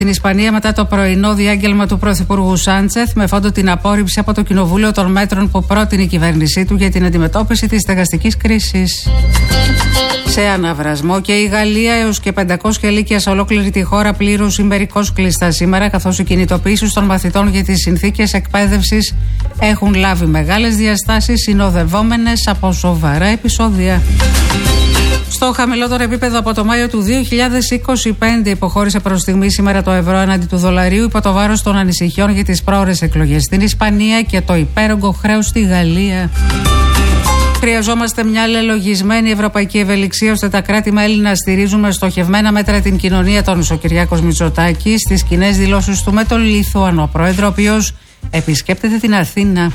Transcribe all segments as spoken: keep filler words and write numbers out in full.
Στην Ισπανία, μετά το πρωινό διάγγελμα του Πρωθυπουργού Σάντσεθ, με φόντο την απόρριψη από το Κοινοβούλιο των μέτρων που πρότεινε η κυβέρνησή του για την αντιμετώπιση της στεγαστικής κρίσης. Σε αναβρασμό και η Γαλλία, έως και πεντακόσια λύκεια σε ολόκληρη τη χώρα πλήρως ή μερικώς κλειστά σήμερα, καθώς οι κινητοποιήσεις των μαθητών για τις συνθήκες εκπαίδευσης έχουν λάβει μεγάλες διαστάσεις, συνοδευόμενες από σοβαρά επεισόδια. Στο χαμηλότερο επίπεδο από το Μάιο του δύο χιλιάδες είκοσι πέντε υποχώρησε προς στιγμή σήμερα το ευρώ έναντι του δολαρίου υπό το βάρος των ανησυχιών για τις πρόωρες εκλογές στην Ισπανία και το υπέρογκο χρέος στη Γαλλία. Χρειαζόμαστε μια λελογισμένη ευρωπαϊκή ευελιξία ώστε τα κράτη-μέλη να στηρίζουν με στοχευμένα μέτρα την κοινωνία, των ο Κυριάκος Μητσοτάκης στις κοινές δηλώσεις του με τον Λιθουανό πρόεδρο, ο οποίος επισκέπτεται την Αθήνα.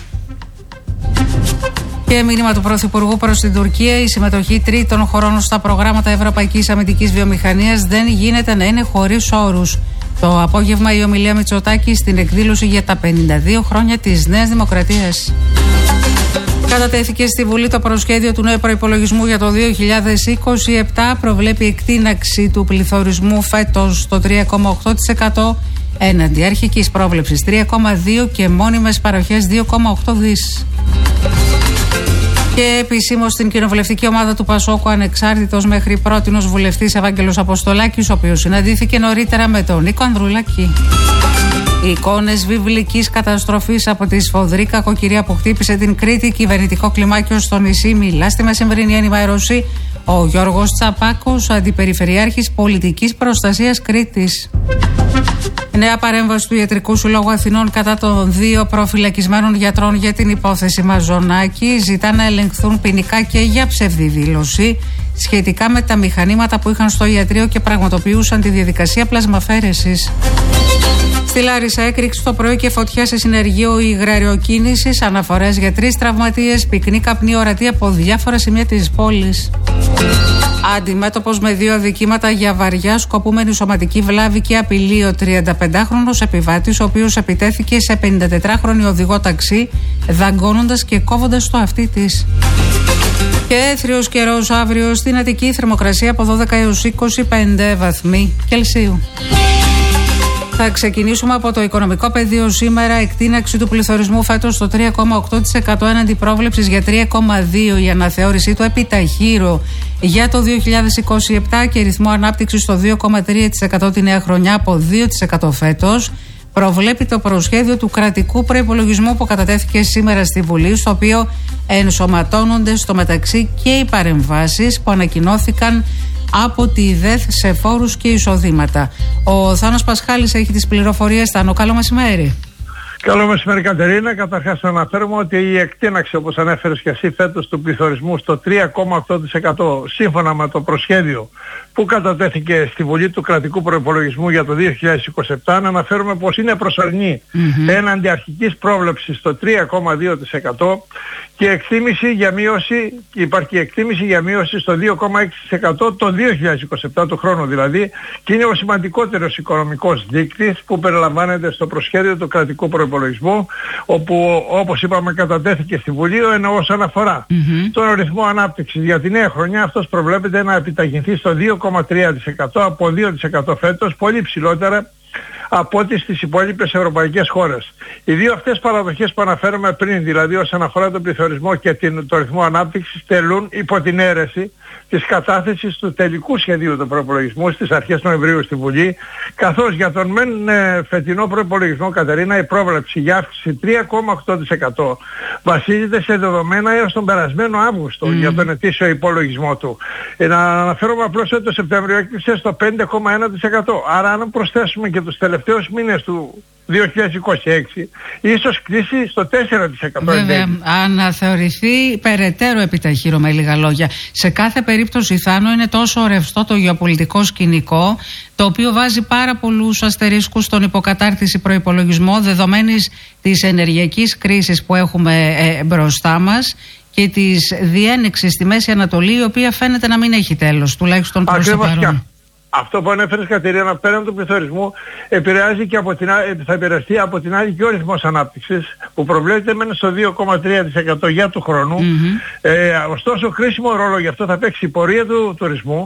Και μήνυμα του Πρωθυπουργού προς την Τουρκία: η συμμετοχή τρίτων χωρών στα προγράμματα ευρωπαϊκής αμυντικής βιομηχανίας δεν γίνεται να είναι χωρίς όρους. Το απόγευμα η ομιλία Μητσοτάκη στην εκδήλωση για τα πενήντα δύο χρόνια της Νέας Δημοκρατίας. Κατατέθηκε στη Βουλή το προσχέδιο του νέου προϋπολογισμού για το δύο χιλιάδες είκοσι επτά. Προβλέπει εκτείναξη του πληθωρισμού φέτος στο τρία κόμμα οκτώ τοις εκατό έναντι αρχικής πρόβλεψης τρία κόμμα δύο τοις εκατό και μόνιμες παροχές δύο κόμμα οκτώ δισεκατομμύρια. Και επισήμως στην κοινοβουλευτική ομάδα του Πασόκου, ανεξάρτητος μέχρι πρότινος βουλευτής Ευάγγελος Αποστολάκης, ο οποίος συναντήθηκε νωρίτερα με τον Νίκο Ανδρουλάκη. Οι εικόνες βιβλικής καταστροφής από τη σφοδρή κακοκαιρία που χτύπησε την Κρήτη, κυβερνητικό κλιμάκιο στο νησί, μιλά στη μεσημβρινή ενημέρωση ο Γιώργος Τσαπάκος, αντιπεριφερειάρχης πολιτικής προστασίας Κρήτης. Νέα παρέμβαση του Ιατρικού Συλλόγου Αθηνών κατά των δύο προφυλακισμένων γιατρών για την υπόθεση Μαζονάκη. Ζητά να ελεγχθούν ποινικά και για ψευδή δήλωση σχετικά με τα μηχανήματα που είχαν στο ιατρείο και πραγματοποιούσαν τη διαδικασία πλασμαφέρεσης. Στη Λάρισα, έκρηξη το πρωί και φωτιά σε συνεργείο υγραριοκίνησης. Αναφορές για τρεις τραυματίες, πυκνή καπνή ορατή από διάφορα σημεία της πόλης. Αντιμέτωπος με δύο αδικήματα για βαριά σκοπούμενη σωματική βλάβη και απειλή, ο τριανταπεντάχρονος επιβάτης, ο οποίος επιτέθηκε σε πενηντατετράχρονη οδηγό ταξί, δαγκώνοντας και κόβοντας το αυτί της. Και έθριος καιρός αύριο στην Αττική, θερμοκρασία από δώδεκα έως είκοσι πέντε βαθμοί Κελσίου. Θα ξεκινήσουμε από το οικονομικό πεδίο σήμερα. Εκτείναξη του πληθωρισμού φέτος στο τρία κόμμα οκτώ τοις εκατό έναντι πρόβλεψης για τρία κόμμα δύο τοις εκατό. Η αναθεώρησή του επιταχύρω για το δύο χιλιάδες είκοσι επτά και ρυθμό ανάπτυξης στο δύο κόμμα τρία τοις εκατό τη νέα χρονιά από δύο τοις εκατό φέτος. Προβλέπει το προσχέδιο του κρατικού προϋπολογισμού που κατατέθηκε σήμερα στη Βουλή, στο οποίο ενσωματώνονται στο μεταξύ και οι παρεμβάσεις που ανακοινώθηκαν από τη ΔΕΘ σε φόρους και εισοδήματα. Ο Θάνος Πασχάλης έχει τις πληροφορίες. Θάνο, καλό μεσημέρι. Καλό μεσημέρι, Κατερίνα. Καταρχάς να αναφέρουμε ότι η εκτείναξη, όπως ανέφερες και εσύ, φέτος του πληθωρισμού στο τρία κόμμα οκτώ τοις εκατό σύμφωνα με το προσχέδιο που κατατέθηκε στη Βουλή του Κρατικού Προϋπολογισμού για το δύο χιλιάδες είκοσι επτά, να αναφέρουμε πως είναι προσωρινή mm-hmm. έναντι αρχικής πρόβλεψης στο τρία κόμμα δύο τοις εκατό και εκτίμηση για μείωση, υπάρχει εκτίμηση για μείωση στο δύο κόμμα έξι τοις εκατό το δύο χιλιάδες είκοσι επτά, του χρόνου δηλαδή, και είναι ο σημαντικότερος οικονομικός δείκτης που περιλαμβάνεται στο προσχέδιο του Κρατικού Προϋπολογισμού, όπου όπως είπαμε κατατέθηκε στη Βουλή, ενώ όσον αφορά mm-hmm. τον ρυθμό ανάπτυξης για τη νέα χρονιά, αυτός προβλέπεται να επιταχυνθεί στο δύο κόμμα τρία τοις εκατό από δύο τοις εκατό φέτος, πολύ ψηλότερα από ό,τι στις υπόλοιπες ευρωπαϊκές χώρες. Οι δύο αυτές παραδοχές που αναφέραμε πριν, δηλαδή όσον αφορά τον πληθωρισμό και την, το ρυθμό ανάπτυξης, τελούν υπό την αίρεση της κατάθεσης του τελικού σχεδίου του προϋπολογισμού στις αρχές Νοεμβρίου στη Βουλή, καθώς για τον μεν ε, φετινό προϋπολογισμό, Κατερίνα, η πρόβλεψη για αύξηση τρία κόμμα οκτώ τοις εκατό βασίζεται σε δεδομένα έως τον περασμένο Αύγουστο mm. για τον ετήσιο υπολογισμό του. Ε, να αναφέρουμε απλώς ότι το Σεπτέμβριο έκλεισε στο πέντε κόμμα ένα τοις εκατό. Άρα αν προσθέσουμε και τους τελευταίους μήνες του δύο χιλιάδες είκοσι έξι, ίσως κλείσει στο τέσσερα τοις εκατό. Βέβαια, αναθεωρηθεί περαιτέρω επιταχύρω, με λίγα λόγια. Σε κάθε περίπτωση, Θάνο, είναι τόσο ρευστό το γεωπολιτικό σκηνικό, το οποίο βάζει πάρα πολλούς αστερίσκους στον υποκατάρτιση προϋπολογισμό, δεδομένης της ενεργειακής κρίσης που έχουμε ε, μπροστά μας και της διένεξης στη Μέση Ανατολή, η οποία φαίνεται να μην έχει τέλος, τουλάχιστον προς το παρόν. Αυτό που ανέφερες, Κατερίνα, πέραν του πληθωρισμού, επηρεάζει και από την, θα επηρεαστεί από την άλλη και ο ρυθμός ανάπτυξης, που προβλέπεται μένει στο δύο κόμμα τρία τοις εκατό για του χρόνου. Mm-hmm. Ε, ωστόσο, κρίσιμο ρόλο γι' αυτό θα παίξει η πορεία του τουρισμού,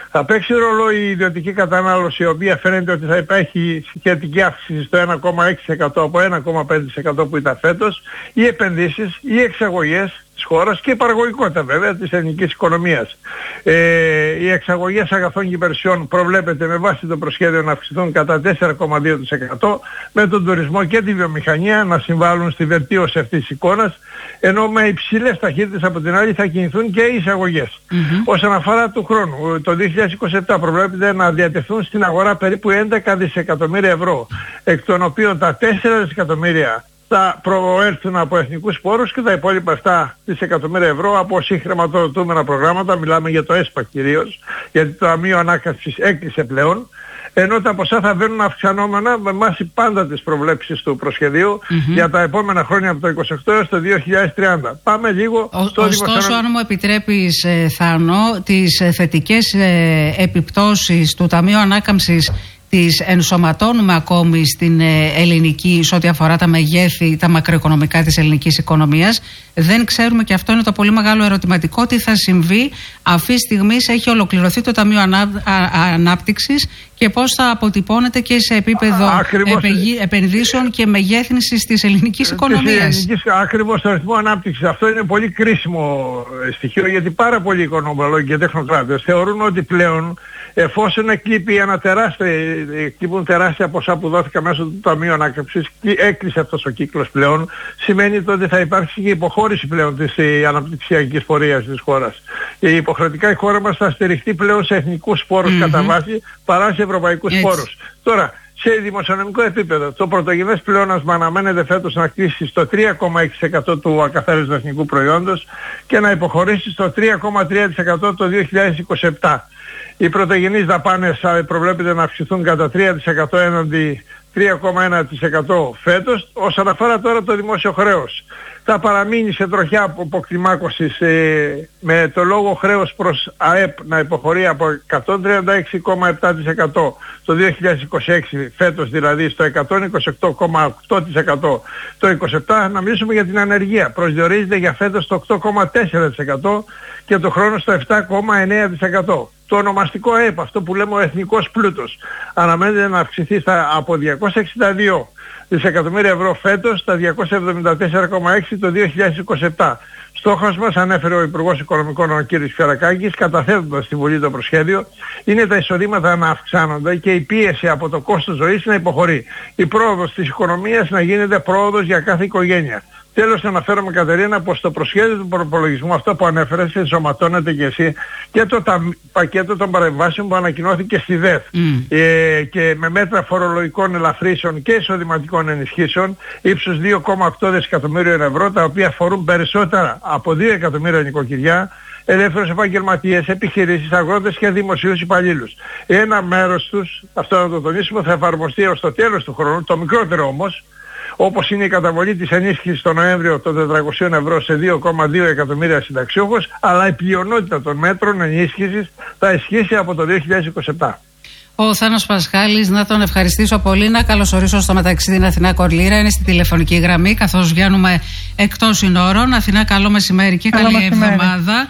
Θα παίξει ρόλο η ιδιωτική κατανάλωση, η οποία φαίνεται ότι θα υπάρχει σχετική αύξηση στο ένα κόμμα έξι τοις εκατό από ένα κόμμα πέντε τοις εκατό που ήταν φέτος, οι επενδύσεις, οι εξαγωγές της χώρας και η παραγωγικότητα βέβαια της ελληνικής οικονομίας. Ε, οι εξαγωγές αγαθών και υπηρεσιών προβλέπεται με βάση το προσχέδιο να αυξηθούν κατά τέσσερα κόμμα δύο τοις εκατό, με τον τουρισμό και τη βιομηχανία να συμβάλλουν στη βελτίωση αυτής της εικόνας, ενώ με υψηλές ταχύτητες από την άλλη θα κινηθούν και οι εισαγωγές. Mm-hmm. Όσον αφορά του χρόνου, το δύο χιλιάδες είκοσι επτά προβλέπεται να διατεθούν στην αγορά περίπου έντεκα δισεκατομμύρια ευρώ, εκ των οποίων τα τέσσερα δισεκατομμύρια θα προέλθουν από εθνικούς πόρους και τα υπόλοιπα επτά δισεκατομμύρια ευρώ από συγχρηματοδοτούμενα προγράμματα. Μιλάμε για το ΕΣΠΑ κυρίως, γιατί το Ταμείο Ανάκαμψης έκλεισε πλέον, ενώ τα ποσά θα βαίνουν αυξανόμενα με βάση πάντα τις προβλέψεις του προσχεδίου mm-hmm. για τα επόμενα χρόνια από το είκοσι οκτώ έως το δύο χιλιάδες τριάντα. Πάμε λίγο Ο, στο Ωστόσο, δημοσιονομικό... αν μου επιτρέπεις, ε, Θάνο, τις ε, θετικές ε, επιπτώσεις του Ταμείου Ανάκαμψης τις ενσωματώνουμε ακόμη στην ελληνική, σε ό,τι αφορά τα μεγέθη, τα μακροοικονομικά της ελληνικής οικονομίας. Δεν ξέρουμε, και αυτό είναι το πολύ μεγάλο ερωτηματικό, τι θα συμβεί αυτή τη στιγμή έχει ολοκληρωθεί το Ταμείο Ανά, Ανάπτυξης και πώς θα αποτυπώνεται και σε επίπεδο επεγι, επενδύσεων και μεγέθυνσης της ελληνικής οικονομίας. Ακριβώς το αριθμό ανάπτυξης. Αυτό είναι πολύ κρίσιμο στοιχείο, γιατί πάρα πολλοί οικονομολόγοι και τεχνοκράτες θεωρούν ότι πλέον, εφόσον εκλείπει ένα τεράστιο, εκλείπουν τεράστια ποσά που δόθηκαν μέσω του Ταμείου Ανάκαμψης, έκλεισε αυτός ο κύκλος πλέον, σημαίνει ότι θα υπάρξει και υποχώρηση πλέον της αναπτυξιακής πορείας της χώρας. Και υποχρεωτικά η χώρα μας θα στηριχτεί πλέον σε εθνικούς πόρους mm-hmm. κατά βάση παρά σε ευρωπαϊκούς Έτσι. πόρους. Τώρα, σε δημοσιονομικό επίπεδο, το πρωτογενές πλεόνασμα αναμένεται φέτος να κλείσει στο τρία κόμμα έξι τοις εκατό του ακαθάριστου εθνικού προϊόντος και να υποχωρήσει στο τρία κόμμα τρία τοις εκατό το δύο χιλιάδες είκοσι επτά. Οι πρωτογενείς δαπάνες προβλέπεται να αυξηθούν κατά τρία τοις εκατό έναντι τρία κόμμα ένα τοις εκατό φέτος. Όσον αφορά τώρα το δημόσιο χρέος, θα παραμείνει σε τροχιά αποκλιμάκωσης ε, με το λόγο χρέος προς ΑΕΠ να υποχωρεί από εκατόν τριάντα έξι κόμμα επτά τοις εκατό το δύο χιλιάδες είκοσι έξι, φέτος δηλαδή, στο εκατόν είκοσι οκτώ κόμμα οκτώ τοις εκατό το είκοσι επτά. Να μιλήσουμε για την ανεργία. Προσδιορίζεται για φέτος το οκτώ κόμμα τέσσερα τοις εκατό και το χρόνο στο επτά κόμμα εννέα τοις εκατό. Το ονομαστικό ΑΕΠ, αυτό που λέμε ο εθνικός πλούτος, αναμένεται να αυξηθεί στα, από διακόσια εξήντα δύο δισεκατομμύρια ευρώ φέτος στα διακόσια εβδομήντα τέσσερα κόμμα έξι το δύο χιλιάδες είκοσι επτά. Στόχος μας, ανέφερε ο Υπουργός Οικονομικών ο κ. Φερακάκης, καταθέτοντας στη Βουλή το προσχέδιο, είναι τα εισοδήματα να αυξάνονται και η πίεση από το κόστος ζωής να υποχωρεί. Η πρόοδος της οικονομίας να γίνεται πρόοδος για κάθε οικογένεια. Τέλος, αναφέρομαι, Κατερίνα, πως το προσχέδιο του προπολογισμού, αυτό που ανέφερες, ενσωματώνεται και εσύ, και το τα, πακέτο των παρεμβάσεων που ανακοινώθηκε στη ΔΕΘ mm. ε, και με μέτρα φορολογικών ελαφρύσεων και εισοδηματικών ενισχύσεων ύψους δύο κόμμα οκτώ δισεκατομμύριων ευρώ, τα οποία αφορούν περισσότερα από δύο εκατομμύρια νοικοκυριά, ελεύθερους επαγγελματίες, επιχειρήσεις, αγρότες και δημοσίους υπαλλήλους. Ένα μέρος τους, αυτό να το τονίσουμε, θα εφαρμοστεί ως το τέλος του χρόνου, το μικρότερο όμως, όπως είναι η καταβολή της ενίσχυσης τον Νοέμβριο των τετρακοσίων ευρώ σε δύο κόμμα δύο εκατομμύρια συνταξιούχους, αλλά η πλειονότητα των μέτρων ενίσχυσης θα ισχύσει από το δύο χιλιάδες είκοσι επτά. Ο Θάνος Πασχάλης, να τον ευχαριστήσω πολύ. Να καλωσορίσω στο μεταξύ την Αθηνά Κορλήρα, είναι στη τηλεφωνική γραμμή, καθώς βγαίνουμε εκτός συνόρων. Αθηνά, καλό μεσημέρι και καλό καλή μεσημέρι. Εβδομάδα,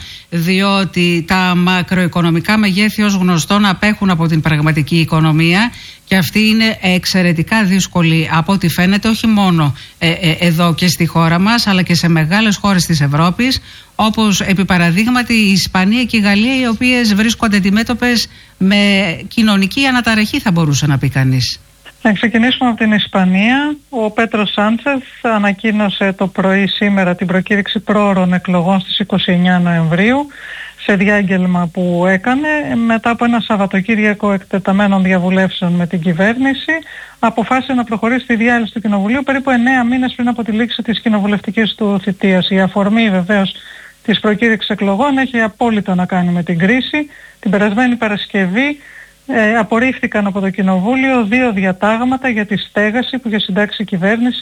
διότι τα μακροοικονομικά μεγέθη ως γνωστόν απέχουν από την πραγματική οικονομία και αυτή είναι εξαιρετικά δύσκολη από ό,τι φαίνεται, όχι μόνο ε, ε, εδώ και στη χώρα μας, αλλά και σε μεγάλες χώρες της Ευρώπης, όπως επί παραδείγματι η Ισπανία και η Γαλλία, οι οποίες βρίσκονται αντιμέτωπες με κοινωνική αναταραχή, θα μπορούσε να πει κανείς. Να ξεκινήσουμε από την Ισπανία. Ο Πέτρος Σάντσεθ ανακοίνωσε το πρωί σήμερα την προκήρυξη πρόωρων εκλογών στις είκοσι εννέα Νοεμβρίου, σε διάγγελμα που έκανε μετά από ένα Σαββατοκύριακο εκτεταμένων διαβουλεύσεων με την κυβέρνηση. Αποφάσισε να προχωρήσει στη διάλυση του Κοινοβουλίου περίπου εννέα μήνες πριν από τη λήξη της κοινοβουλευτικής του θητείας. Η αφορμή βεβαίως της προκήρυξης εκλογών έχει απόλυτα να κάνει με την κρίση. Την περασμένη Παρασκευή ε, απορρίφθηκαν από το Κοινοβούλιο δύο διατάγματα για τη στέγαση που είχε συντάξει η κυβέρνηση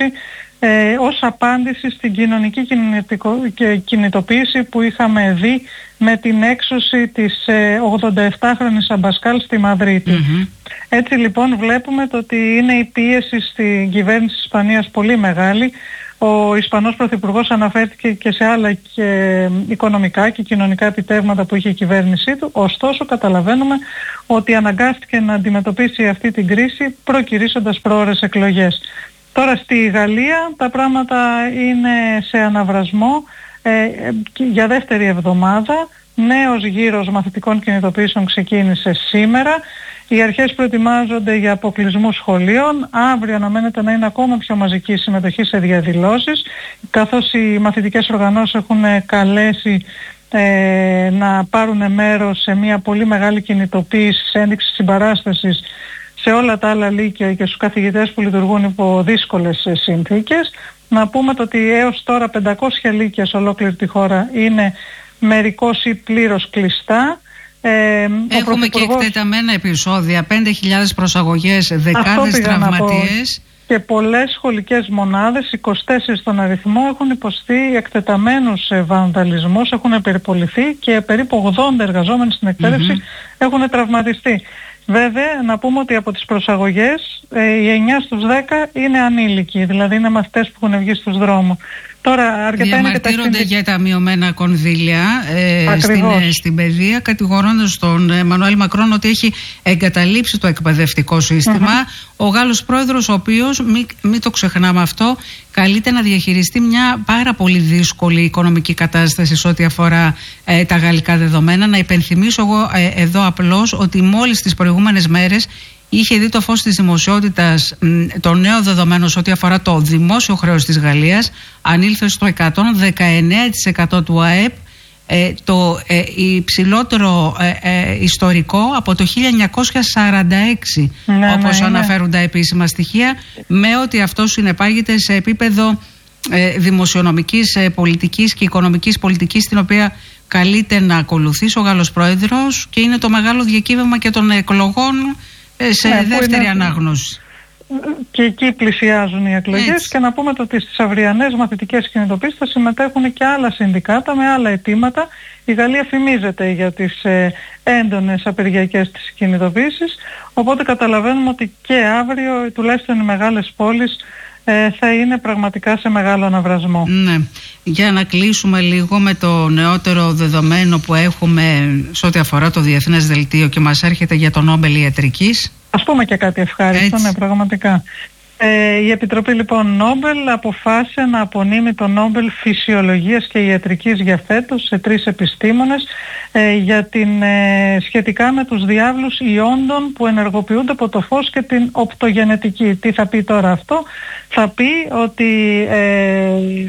ε, ως απάντηση στην κοινωνική κινητοποίηση που είχαμε δει με την έξωση της ε, ογδονταεπτάχρονης Αμπασκάλ στη Μαδρίτη. Mm-hmm. Έτσι λοιπόν βλέπουμε το ότι είναι η πίεση στην κυβέρνηση της Ισπανίας πολύ μεγάλη, Ο Ισπανός Πρωθυπουργός αναφέρθηκε και σε άλλα και οικονομικά και κοινωνικά επιτεύγματα που είχε η κυβέρνησή του, ωστόσο καταλαβαίνουμε ότι αναγκάστηκε να αντιμετωπίσει αυτή την κρίση προκυρήσοντας πρόωρες εκλογές. Τώρα στη Γαλλία τα πράγματα είναι σε αναβρασμό ε, για δεύτερη εβδομάδα. Νέος γύρος μαθητικών κινητοποιήσεων ξεκίνησε σήμερα. Οι αρχές προετοιμάζονται για αποκλεισμού σχολείων. Αύριο αναμένεται να είναι ακόμα πιο μαζική η συμμετοχή σε διαδηλώσεις, καθώς οι μαθητικές οργανώσεις έχουν καλέσει ε, να πάρουν μέρος σε μια πολύ μεγάλη κινητοποίηση, σε ένδειξη συμπαράστασης σε όλα τα άλλα λύκεια και στους καθηγητές που λειτουργούν υπό δύσκολες συνθήκες. Να πούμε το ότι έως τώρα πεντακόσια λύκεια σε ολόκληρη τη χώρα είναι μερικώς ή πλήρως κλειστά. Ε, Έχουμε και εκτεταμένα επεισόδια, πέντε χιλιάδες προσαγωγές, δεκάδες τραυματίες. Και πολλές σχολικές μονάδες, είκοσι τέσσερα στον αριθμό, έχουν υποστεί εκτεταμένους βανδαλισμούς, έχουν περιποληθεί και περίπου ογδόντα εργαζόμενοι στην εκπαίδευση mm-hmm. έχουν τραυματιστεί. Βέβαια, να πούμε ότι από τις προσαγωγές ε, οι εννιά στους δέκα είναι ανήλικοι, δηλαδή είναι μαθητές που έχουν βγει στους δρόμους. Τώρα, αρκετά διαμαρτύρονται είναι τα... για τα μειωμένα κονδύλια ε, στην, στην παιδεία, κατηγορώντας τον Εμμανουέλ Μακρόν ότι έχει εγκαταλείψει το εκπαιδευτικό σύστημα. Mm-hmm. Ο Γάλλος πρόεδρος, ο οποίος, μην, μην το ξεχνάμε αυτό, καλείται να διαχειριστεί μια πάρα πολύ δύσκολη οικονομική κατάσταση σε ό,τι αφορά ε, τα γαλλικά δεδομένα. Να υπενθυμίσω εγώ ε, εδώ απλώς ότι μόλις τις προηγούμενες μέρες είχε δει το φως της δημοσιότητας το νέο δεδομένο σε ό,τι αφορά το δημόσιο χρέος της Γαλλίας, ανήλθε στο εκατόν δεκαεννέα τοις εκατό του ΑΕΠ, ε, το ε, υψηλότερο ε, ε, ιστορικό από το χίλια εννιακόσια σαράντα έξι, ναι, όπως ναι, αναφέρουν τα επίσημα στοιχεία, με ότι αυτό συνεπάγεται σε επίπεδο ε, δημοσιονομικής ε, πολιτικής και οικονομικής πολιτικής, την οποία καλείται να ακολουθήσει ο Γάλλος Πρόεδρος, και είναι το μεγάλο διακύβευμα και των εκλογών σε ναι, δεύτερη είναι... ανάγνωση. Και εκεί πλησιάζουν οι εκλογές. Έτσι. Και να πούμε ότι στις αυριανές μαθητικές κινητοποίησεις θα συμμετέχουν και άλλα συνδικάτα με άλλα αιτήματα. Η Γαλλία φημίζεται για τις ε, έντονες απεργιακές της κινητοποίησεις, οπότε καταλαβαίνουμε ότι και αύριο τουλάχιστον οι μεγάλες πόλεις ε, θα είναι πραγματικά σε μεγάλο αναβρασμό. Ναι. Για να κλείσουμε λίγο με το νεότερο δεδομένο που έχουμε σε ό,τι αφορά το Διεθνές Δελτίο και μας έρχεται για το Νόμπελ Ιατρικής. Ας πούμε και κάτι ευχάριστο, ναι, πραγματικά. Ε, η Επιτροπή λοιπόν Νόμπελ αποφάσισε να απονείμει το Νόμπελ Φυσιολογίας και Ιατρικής για φέτος σε τρεις επιστήμονες ε, για την, ε, σχετικά με τους διάβλους ιόντων που ενεργοποιούνται από το φως και την οπτογενετική. Τι θα πει τώρα αυτό? Θα πει ότι ε, ε,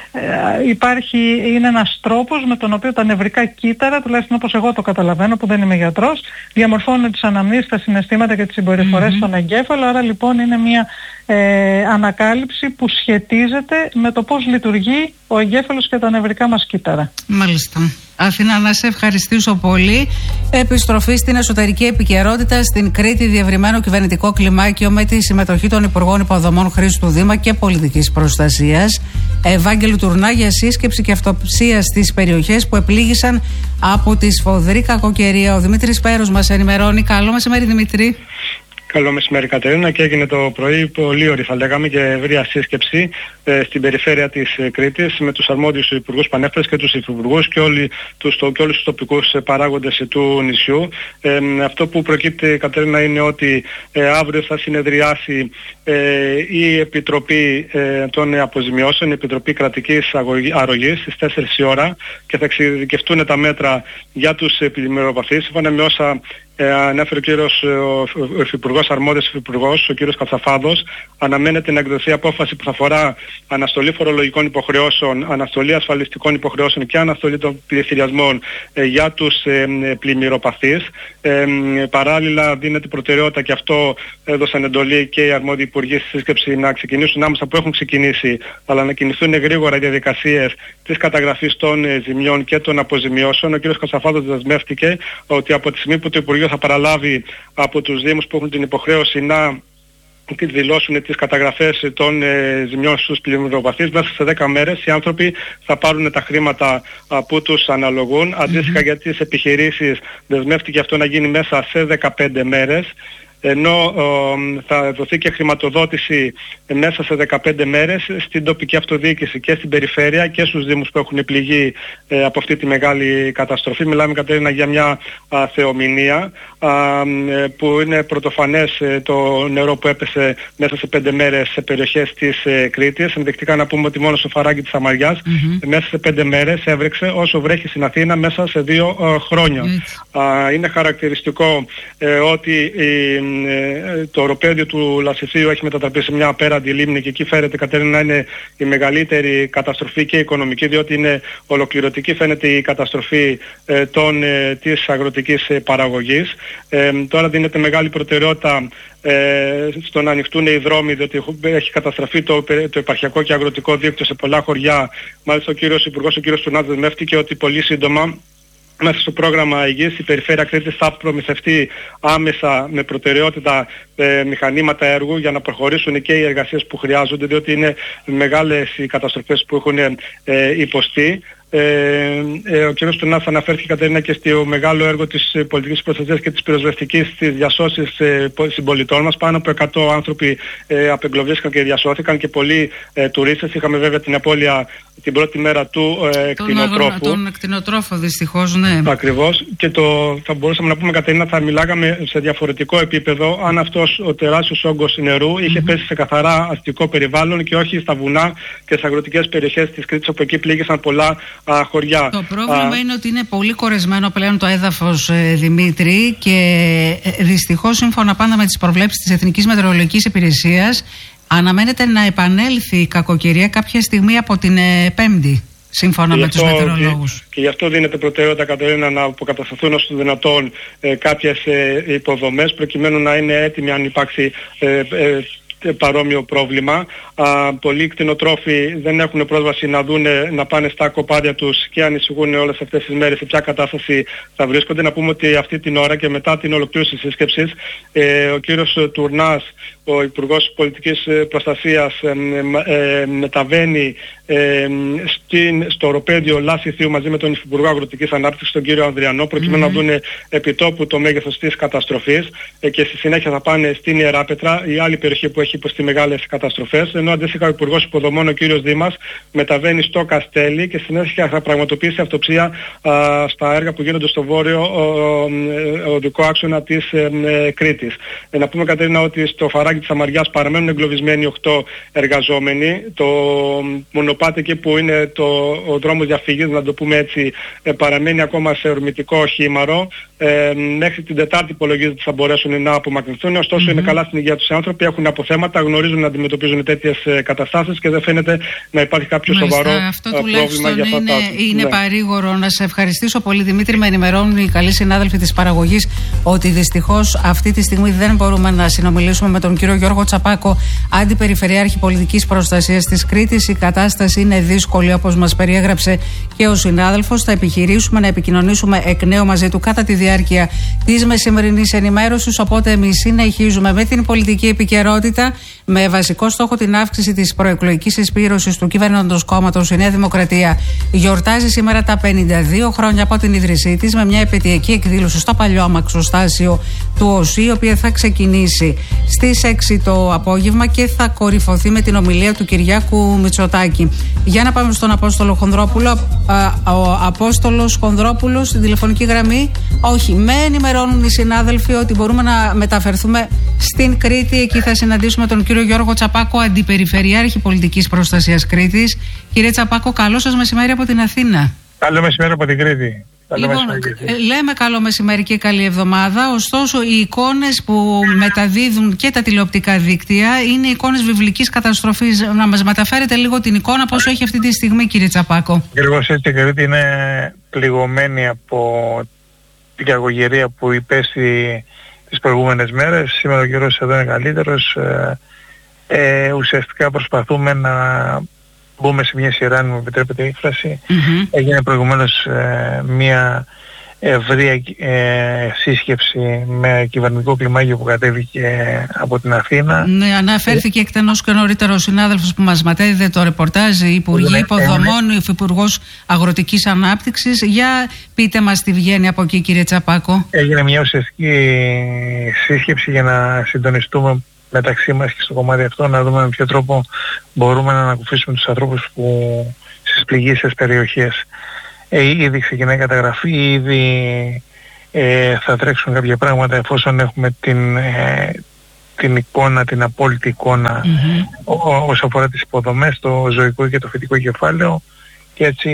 υπάρχει, είναι ένας τρόπος με τον οποίο τα νευρικά κύτταρα, τουλάχιστον όπως εγώ το καταλαβαίνω που δεν είμαι γιατρός, διαμορφώνουν τις αναμνήσεις, τα συναισθήματα και τις συμπεριφορές mm-hmm. στον εγκέφαλο. Άρα λοιπόν είναι μια ε, ανακάλυψη που σχετίζεται με το πώς λειτουργεί ο εγκέφαλος και τα νευρικά μας κύτταρα. Μάλιστα. Αθηνά, να σε ευχαριστήσω πολύ. Επιστροφή στην εσωτερική επικαιρότητα στην Κρήτη, διευρυμένο κυβερνητικό κλιμάκιο με τη συμμετοχή των Υπουργών Υποδομών Χρήστου Δήμα και Πολιτικής Προστασίας, Ευάγγελου Τουρνά, για σύσκεψη και αυτοψία στις περιοχές που επλήγησαν από τη σφοδρή κακοκαιρία. Ο Δημήτρης Πέρος μας ενημερώνει. Καλό μεσημέρι, Δημήτρη. Καλό μεσημέρι, Κατερίνα. Και έγινε το πρωί πολύ ωρί, θα λέγαμε, και ευρεία σύσκεψη ε, στην περιφέρεια της ε, Κρήτης με τους αρμόδιους υπουργούς πανέφερες και τους υφυπουργούς και, όλοι τους, το, και όλους τους τοπικούς ε, παράγοντες ε, του νησιού. Ε, αυτό που προκύπτει, Κατερίνα, είναι ότι ε, αύριο θα συνεδριάσει ε, η Επιτροπή ε, των Αποζημιώσεων, η Επιτροπή Κρατικής Αρρωγής στις τέσσερις η ώρα, και θα εξειδικευτούν τα μέτρα για τους πλημμυροπαθείς. Σύμφωνα με όσα Ε, ανέφερε ο κύριος ο Υφυπουργός, αρμόδιος Υφυπουργός, ο κύριος Κατσαφάδος, αναμένεται να εκδοθεί απόφαση που θα αφορά αναστολή φορολογικών υποχρεώσεων, αναστολή ασφαλιστικών υποχρεώσεων και αναστολή των πληστηριασμών ε, για τους ε, πλημμυροπαθείς. Ε, παράλληλα δίνεται προτεραιότητα, και αυτό έδωσαν εντολή και οι αρμόδιοι υπουργοί στη σύσκεψη, να ξεκινήσουν άμεσα, που έχουν ξεκινήσει, αλλά να κινηθούν γρήγορα οι διαδικασίες της καταγραφής των ε, ζημιών και των αποζημιώσεων. Ο κύριος Κατσαφάδος δεσμεύτηκε ότι από τη στιγμή που το Υπουργείο θα παραλάβει από τους Δήμους που έχουν την υποχρέωση να δηλώσουν τις καταγραφές των ε, ζημιών στους πλημμυροπαθείς, μέσα σε δέκα μέρες οι άνθρωποι θα πάρουν τα χρήματα α, που τους αναλογούν. Αντίστοιχα mm-hmm. για τις επιχειρήσεις δεσμεύτηκε αυτό να γίνει μέσα σε δεκαπέντε μέρες. ενώ ε, θα δοθεί και χρηματοδότηση μέσα σε δεκαπέντε μέρες στην τοπική αυτοδιοίκηση και στην περιφέρεια και στους δήμους που έχουν πληγεί ε, από αυτή τη μεγάλη καταστροφή. Μιλάμε, Κατερίνα, για μια α, θεομηνία α, ε, που είναι πρωτοφανές ε, το νερό που έπεσε μέσα σε πέντε μέρες σε περιοχές της ε, Κρήτης. Ενδεικτικά να πούμε ότι μόνο στο Φαράγγι της Σαμαριάς mm-hmm. μέσα σε πέντε μέρες έβρεξε όσο βρέχει στην Αθήνα μέσα σε δύο ε, χρόνια. Mm-hmm. Α, είναι χαρακτηριστικό ε, ότι ε, ε, το οροπέδιο του Λασιθίου έχει μετατραπεί σε μια απέραντη λίμνη και εκεί φαίνεται, Κατερίνα, να είναι η μεγαλύτερη καταστροφή και οικονομική, διότι είναι ολοκληρωτική, φαίνεται η καταστροφή ε, των, ε, της αγροτικής ε, παραγωγής. Ε, τώρα δίνεται μεγάλη προτεραιότητα ε, στο να ανοιχτούν οι δρόμοι, διότι έχει καταστραφεί το, το επαρχιακό και αγροτικό δίκτυο σε πολλά χωριά. Μάλιστα ο κύριος Υπουργός, ο κύριος Τουρνάς, δεσμεύτηκε ότι πολύ σύντομα μέσα στο πρόγραμμα υγείας η Περιφέρεια Κρήτης θα προμηθευτεί άμεσα με προτεραιότητα ε, μηχανήματα έργου για να προχωρήσουν και οι εργασίες που χρειάζονται, διότι είναι μεγάλες οι καταστροφές που έχουν ε, υποστεί. Ε, ε, ο κ. Τουρνάς αναφέρθηκε, Κατερίνα, και στο μεγάλο έργο της ε, πολιτικής προστασίας και της πυροσβεστικής στις διασώσεις ε, συμπολιτών μας. Πάνω από εκατό άνθρωποι ε, απεγκλωβίστηκαν και διασώθηκαν και πολλοί ε, τουρίστες. Είχαμε βέβαια την απώλεια την πρώτη μέρα του ε, κτηνοτρόφου. Τον κτηνοτρόφο, δυστυχώς, ναι. Ακριβώς. Και το, θα μπορούσαμε να πούμε, Κατερίνα, θα μιλάγαμε σε διαφορετικό επίπεδο αν αυτός ο τεράστιος όγκος νερού είχε mm-hmm. πέσει σε καθαρά αστικό περιβάλλον και όχι στα βουνά και στις αγροτικές περιοχές της Κρήτης, όπου εκεί πλήγησαν πολλά α, χωριά. Το πρόβλημα α, είναι ότι είναι πολύ κορεσμένο πλέον το έδαφος, ε, Δημήτρη, και ε, δυστυχώς, σύμφωνα πάντα με τις προβλέψεις της Εθνικής Μετεωρολογικής Υπηρεσίας, αναμένεται να επανέλθει η κακοκαιρία κάποια στιγμή από την ε, Πέμπτη, σύμφωνα με τους μετεωρολόγους. Και γι' αυτό δίνεται προτεραιότητα, Κατερίνα, να αποκατασταθούν όσο το δυνατόν ε, κάποιες ε, υποδομές, προκειμένου να είναι έτοιμοι αν υπάρξει ε, ε, παρόμοιο πρόβλημα. Α, πολλοί κτηνοτρόφοι δεν έχουν πρόσβαση να δούνε, να πάνε στα κοπάδια τους και ανησυχούν όλες αυτές τις μέρες σε ποια κατάσταση θα βρίσκονται. Να πούμε ότι αυτή την ώρα και μετά την ολοκλήρωση της σύσκεψης ε, ο κύριος Τουρνάς, ο Υπουργός Πολιτικής Προστασίας, ε, ε, μεταβαίνει ε, στην, στο οροπέδιο Λασιθίου μαζί με τον Υφυπουργό Αγροτικής Ανάπτυξης, τον κύριο Ανδριανό, προκειμένου mm-hmm. να δούνε επιτόπου το μέγεθος της καταστροφής ε, και στη συνέχεια θα πάνε στην Ιεράπετρα, η άλλη περιοχή που έχει υποστεί μεγάλες καταστροφές, ενώ αντίστοιχα ο Υπουργός Υποδομών, ο κύριος Δήμας, μεταβαίνει στο Καστέλι και στη συνέχεια θα πραγματοποιήσει αυτοψία α, στα έργα που γίνονται στο βόρειο οδικό άξονα της ε, ε, Κρήτης. Ε, να πούμε, Κατερίνα, ότι στο Φαράγγι της Σαμαριάς παραμένουν εγκλωβισμένοι οκτώ εργαζόμενοι. Το μονοπάτι εκεί που είναι το, ο δρόμος διαφυγής, να το πούμε έτσι, ε, παραμένει ακόμα σε ορμητικό χήμαρο. Ε, μέχρι την Τετάρτη υπολογίζεται ότι θα μπορέσουν να απομακρυνθούν. Ωστόσο mm-hmm. είναι καλά στην υγεία τους οι άνθρωποι, έχουν αποθέματα, γνωρίζουν να αντιμετωπίζουν τέτοιες ε, καταστάσεις και δεν φαίνεται να υπάρχει κάποιο Μάλιστα, σοβαρό αυτό ε, πρόβλημα για αυτά. Είναι, τα... είναι ναι. παρήγορο. Να σε ευχαριστήσω πολύ, Δημήτρη. Με ενημερώνουν οι καλοί συνάδελφοι της παραγωγής ότι δυστυχώς αυτή τη στιγμή δεν μπορούμε να συνομιλήσουμε με τον κύριο Γιώργο Τσαπάκο, Αντιπεριφερειάρχη Πολιτικής Προστασίας της Κρήτης. Η κατάσταση είναι δύσκολη, όπως μας περιέγραψε και ο συνάδελφος. Θα επιχειρήσουμε να επικοινωνήσουμε εκ νέου μαζί του κατά τη διάρκεια της μεσημερινής ενημέρωσης. Οπότε εμείς συνεχίζουμε με την πολιτική επικαιρότητα, με βασικό στόχο την αύξηση της προεκλογικής εισπήρωσης του κυβερνώντος κόμματος. Η Νέα Δημοκρατία γιορτάζει σήμερα τα πενήντα δύο χρόνια από την ίδρυσή της, με μια επαιτειακή εκδήλωση στο παλιό αμαξοστάσιο του ΟΣΥ, η οποία θα ξεκινήσει στις έξι το απόγευμα και θα κορυφωθεί με την ομιλία του Κυριάκου Μητσοτάκη. Για να πάμε στον Απόστολο Χονδρόπουλο. Ο Απόστολος Χονδρόπουλος στην τηλεφωνική γραμμή. Όχι, με ενημερώνουν οι συνάδελφοι ότι μπορούμε να μεταφερθούμε στην Κρήτη. Εκεί θα συναντήσουμε τον κύριο Γιώργο Τσαπάκο, Αντιπεριφερειάρχη Πολιτικής Προστασίας Κρήτης. Κύριε Τσαπάκο, καλό σας μεσημέρι από την Αθήνα. Καλό μεσημέρι από την Κρήτη. Καλό λοιπόν, μεσημέρι. Λέμε καλό μεσημέρι και καλή εβδομάδα. Ωστόσο, οι εικόνες που μεταδίδουν και τα τηλεοπτικά δίκτυα είναι εικόνες βιβλικής καταστροφής. Να μας μεταφέρετε λίγο την εικόνα πόσο έχει αυτή τη στιγμή, κύριε Τσαπάκο. Ακριβώς έτσι, η Κρήτη είναι πληγωμένη από την κακοκαιρία που υπέστη τις προηγούμενες μέρες. Σήμερα ο καιρός εδώ είναι καλύτερος. Ε, ε, ουσιαστικά προσπαθούμε να μπούμε σε μια σειρά, αν μου επιτρέπετε η έκφραση. Mm-hmm. Έγινε προηγουμένως ε, μια ευρεία ε, σύσκεψη με κυβερνητικό κλιμάκιο που κατέβηκε από την Αθήνα. Ναι, αναφέρθηκε εκτενώς και νωρίτερα ο συνάδελφος που μας μετέδιδε το ρεπορτάζ, η Υπουργή Υποδομών, ο Υφυπουργός Αγροτικής Ανάπτυξης. Για πείτε μας τι βγαίνει από εκεί, κύριε Τσαπάκο. Έγινε μια ουσιαστική σύσκεψη για να συντονιστούμε μεταξύ μας και στο κομμάτι αυτό, να δούμε με ποιο τρόπο μπορούμε να ανακουφίσουμε τους ανθρώπους που στις πληγείσες περιοχές. Ε, ήδη ξεκινάει καταγραφή, ήδη ε, θα τρέξουν κάποια πράγματα εφόσον έχουμε την, ε, την εικόνα, την απόλυτη εικόνα mm-hmm. ό, όσο αφορά τις υποδομές, το ζωικό και το φυτικό κεφάλαιο, και έτσι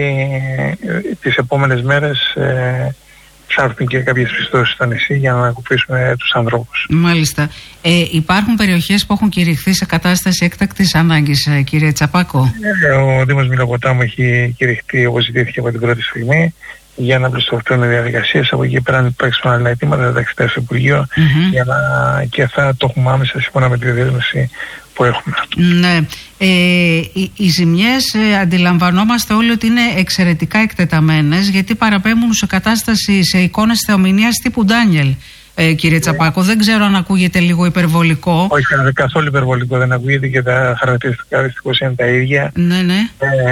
ε, τις επόμενες μέρες ε, θα έρθουν και κάποιες πιστώσεις στο νησί για να ανακουφίσουμε τους ανθρώπους. Μάλιστα. Ε, υπάρχουν περιοχές που έχουν κηρυχθεί σε κατάσταση έκτακτης ανάγκης, κύριε Τσαπάκο? Ε, ο Δήμος Μηλοποτάμου έχει κηρυχθεί, όπως ζητήθηκε από την πρώτη στιγμή, για να πλουστευτούν οι διαδικασίες. Από εκεί πέρα, αν υπάρξουν άλλα αιτήματα, θα τα εξετάσει το Υπουργείο mm-hmm. για να... και θα το έχουμε άμεσα σύμφωνα με τη δέσμευση που έχουμε. Ναι. Ε, οι, οι ζημιές ε, αντιλαμβανόμαστε όλοι ότι είναι εξαιρετικά εκτεταμένες, γιατί παραπέμπουν σε κατάσταση, σε εικόνες θεομηνίας τύπου Ντάνιελ. Ε, κύριε Τσαπάκο, δεν ξέρω αν ακούγεται λίγο υπερβολικό. Όχι, καθόλου υπερβολικό δεν ακούγεται, και τα χαρακτηριστικά δυστυχώς είναι τα ίδια. Ναι, ναι.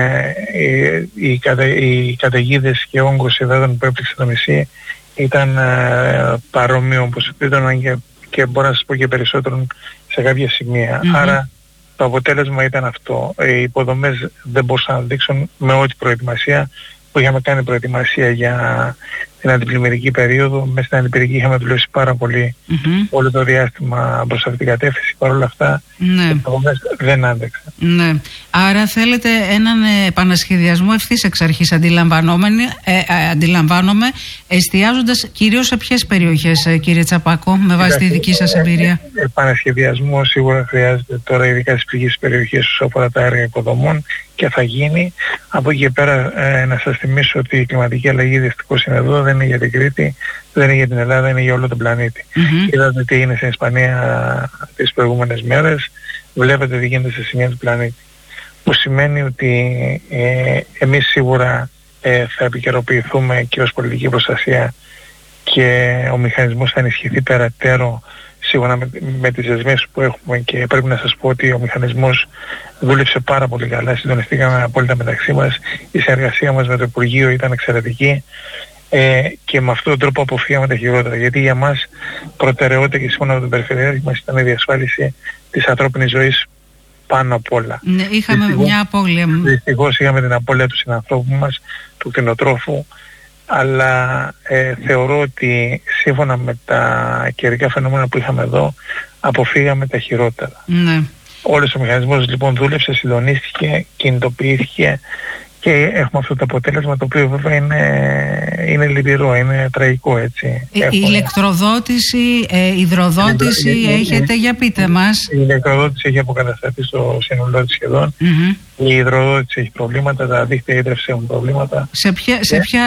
Ε, οι, οι, κατε, οι καταιγίδες και όγκος υδάτων που έπληξε το νησί ήταν ε, παρόμοιο όπως ήταν, και, και μπορώ να σας πω και περισσότερο σε κάποια σημεία. Mm-hmm. Άρα το αποτέλεσμα ήταν αυτό. Οι υποδομές δεν μπορούσαν να δείξουν με ό,τι προετοιμασία που είχαμε κάνει προετοιμασία για την αντιπλημμυρική περίοδο. Μέσα στην αντιπλημμυρική είχαμε δουλέψει πάρα πολύ mm-hmm. όλο το διάστημα προς αυτήν την κατεύθυνση. Παρ' όλα αυτά, ναι. οι υποδομές δεν άντεξαν. Ναι. Άρα θέλετε έναν επανασχεδιασμό ευθύς εξ αρχής, αντιλαμβανόμενοι, ε, ε, αντιλαμβάνομαι, εστιάζοντας κυρίως σε ποιες περιοχές, ε, κύριε Τσαπάκο, με βάση τη δική σας εμπειρία? Ε, επανασχεδιασμό σίγουρα χρειάζεται τώρα, ειδικά στις πληγείς περιοχές όσον αφορά τα έργα υποδομών, και θα γίνει. Από εκεί και πέρα, ε, να σας θυμίσω ότι η κλιματική αλλαγή δυστυχώς είναι εδώ, δεν είναι για την Κρήτη, δεν είναι για την Ελλάδα, είναι για όλο τον πλανήτη. Mm-hmm. Είδατε τι είναι στην Ισπανία τις προηγούμενες μέρες, βλέπετε τι γίνεται σε σημεία του πλανήτη. Που σημαίνει ότι ε, εμείς σίγουρα ε, θα επικαιροποιηθούμε και ως πολιτική προστασία, και ο μηχανισμός θα ενισχυθεί περαιτέρω σύμφωνα με, με τις δεσμεύσεις που έχουμε, και πρέπει να σας πω ότι ο μηχανισμός δούλεψε πάρα πολύ καλά, συντονιστήκαμε απόλυτα μεταξύ μας, η συνεργασία μας με το Υπουργείο ήταν εξαιρετική, ε, και με αυτόν τον τρόπο αποφύγαμε τα χειρότερα, γιατί για μας προτεραιότητα και σύμφωνα με τον Περιφερειάρχη μας ήταν η διασφάλιση της ανθρώπινης ζωής πάνω απ' όλα. Ναι, είχαμε δυστυχώς, μια απώλεια. Δυστυχώς είχαμε την απώλεια του συνανθρώπου μας, του κτηνοτρόφου, αλλά ε, θεωρώ ότι σύμφωνα με τα καιρικά φαινόμενα που είχαμε εδώ, αποφύγαμε τα χειρότερα. Ναι. Όλος ο μηχανισμός λοιπόν δούλεψε, συντονίστηκε, κινητοποιήθηκε, και έχουμε αυτό το αποτέλεσμα, το οποίο βέβαια είναι, είναι λυπηρό, είναι τραγικό, έτσι. Η έχουμε... ηλεκτροδότηση, ε, υδροδότηση η, έχετε, η, για πείτε μας. Η ηλεκτροδότηση έχει αποκατασταθεί στο σύνολό της σχεδόν. Mm-hmm. Η υδροδότηση έχει προβλήματα, τα δίκτυα ίδρυυσης έχουν προβλήματα. Σε, ποια, σε, ποια,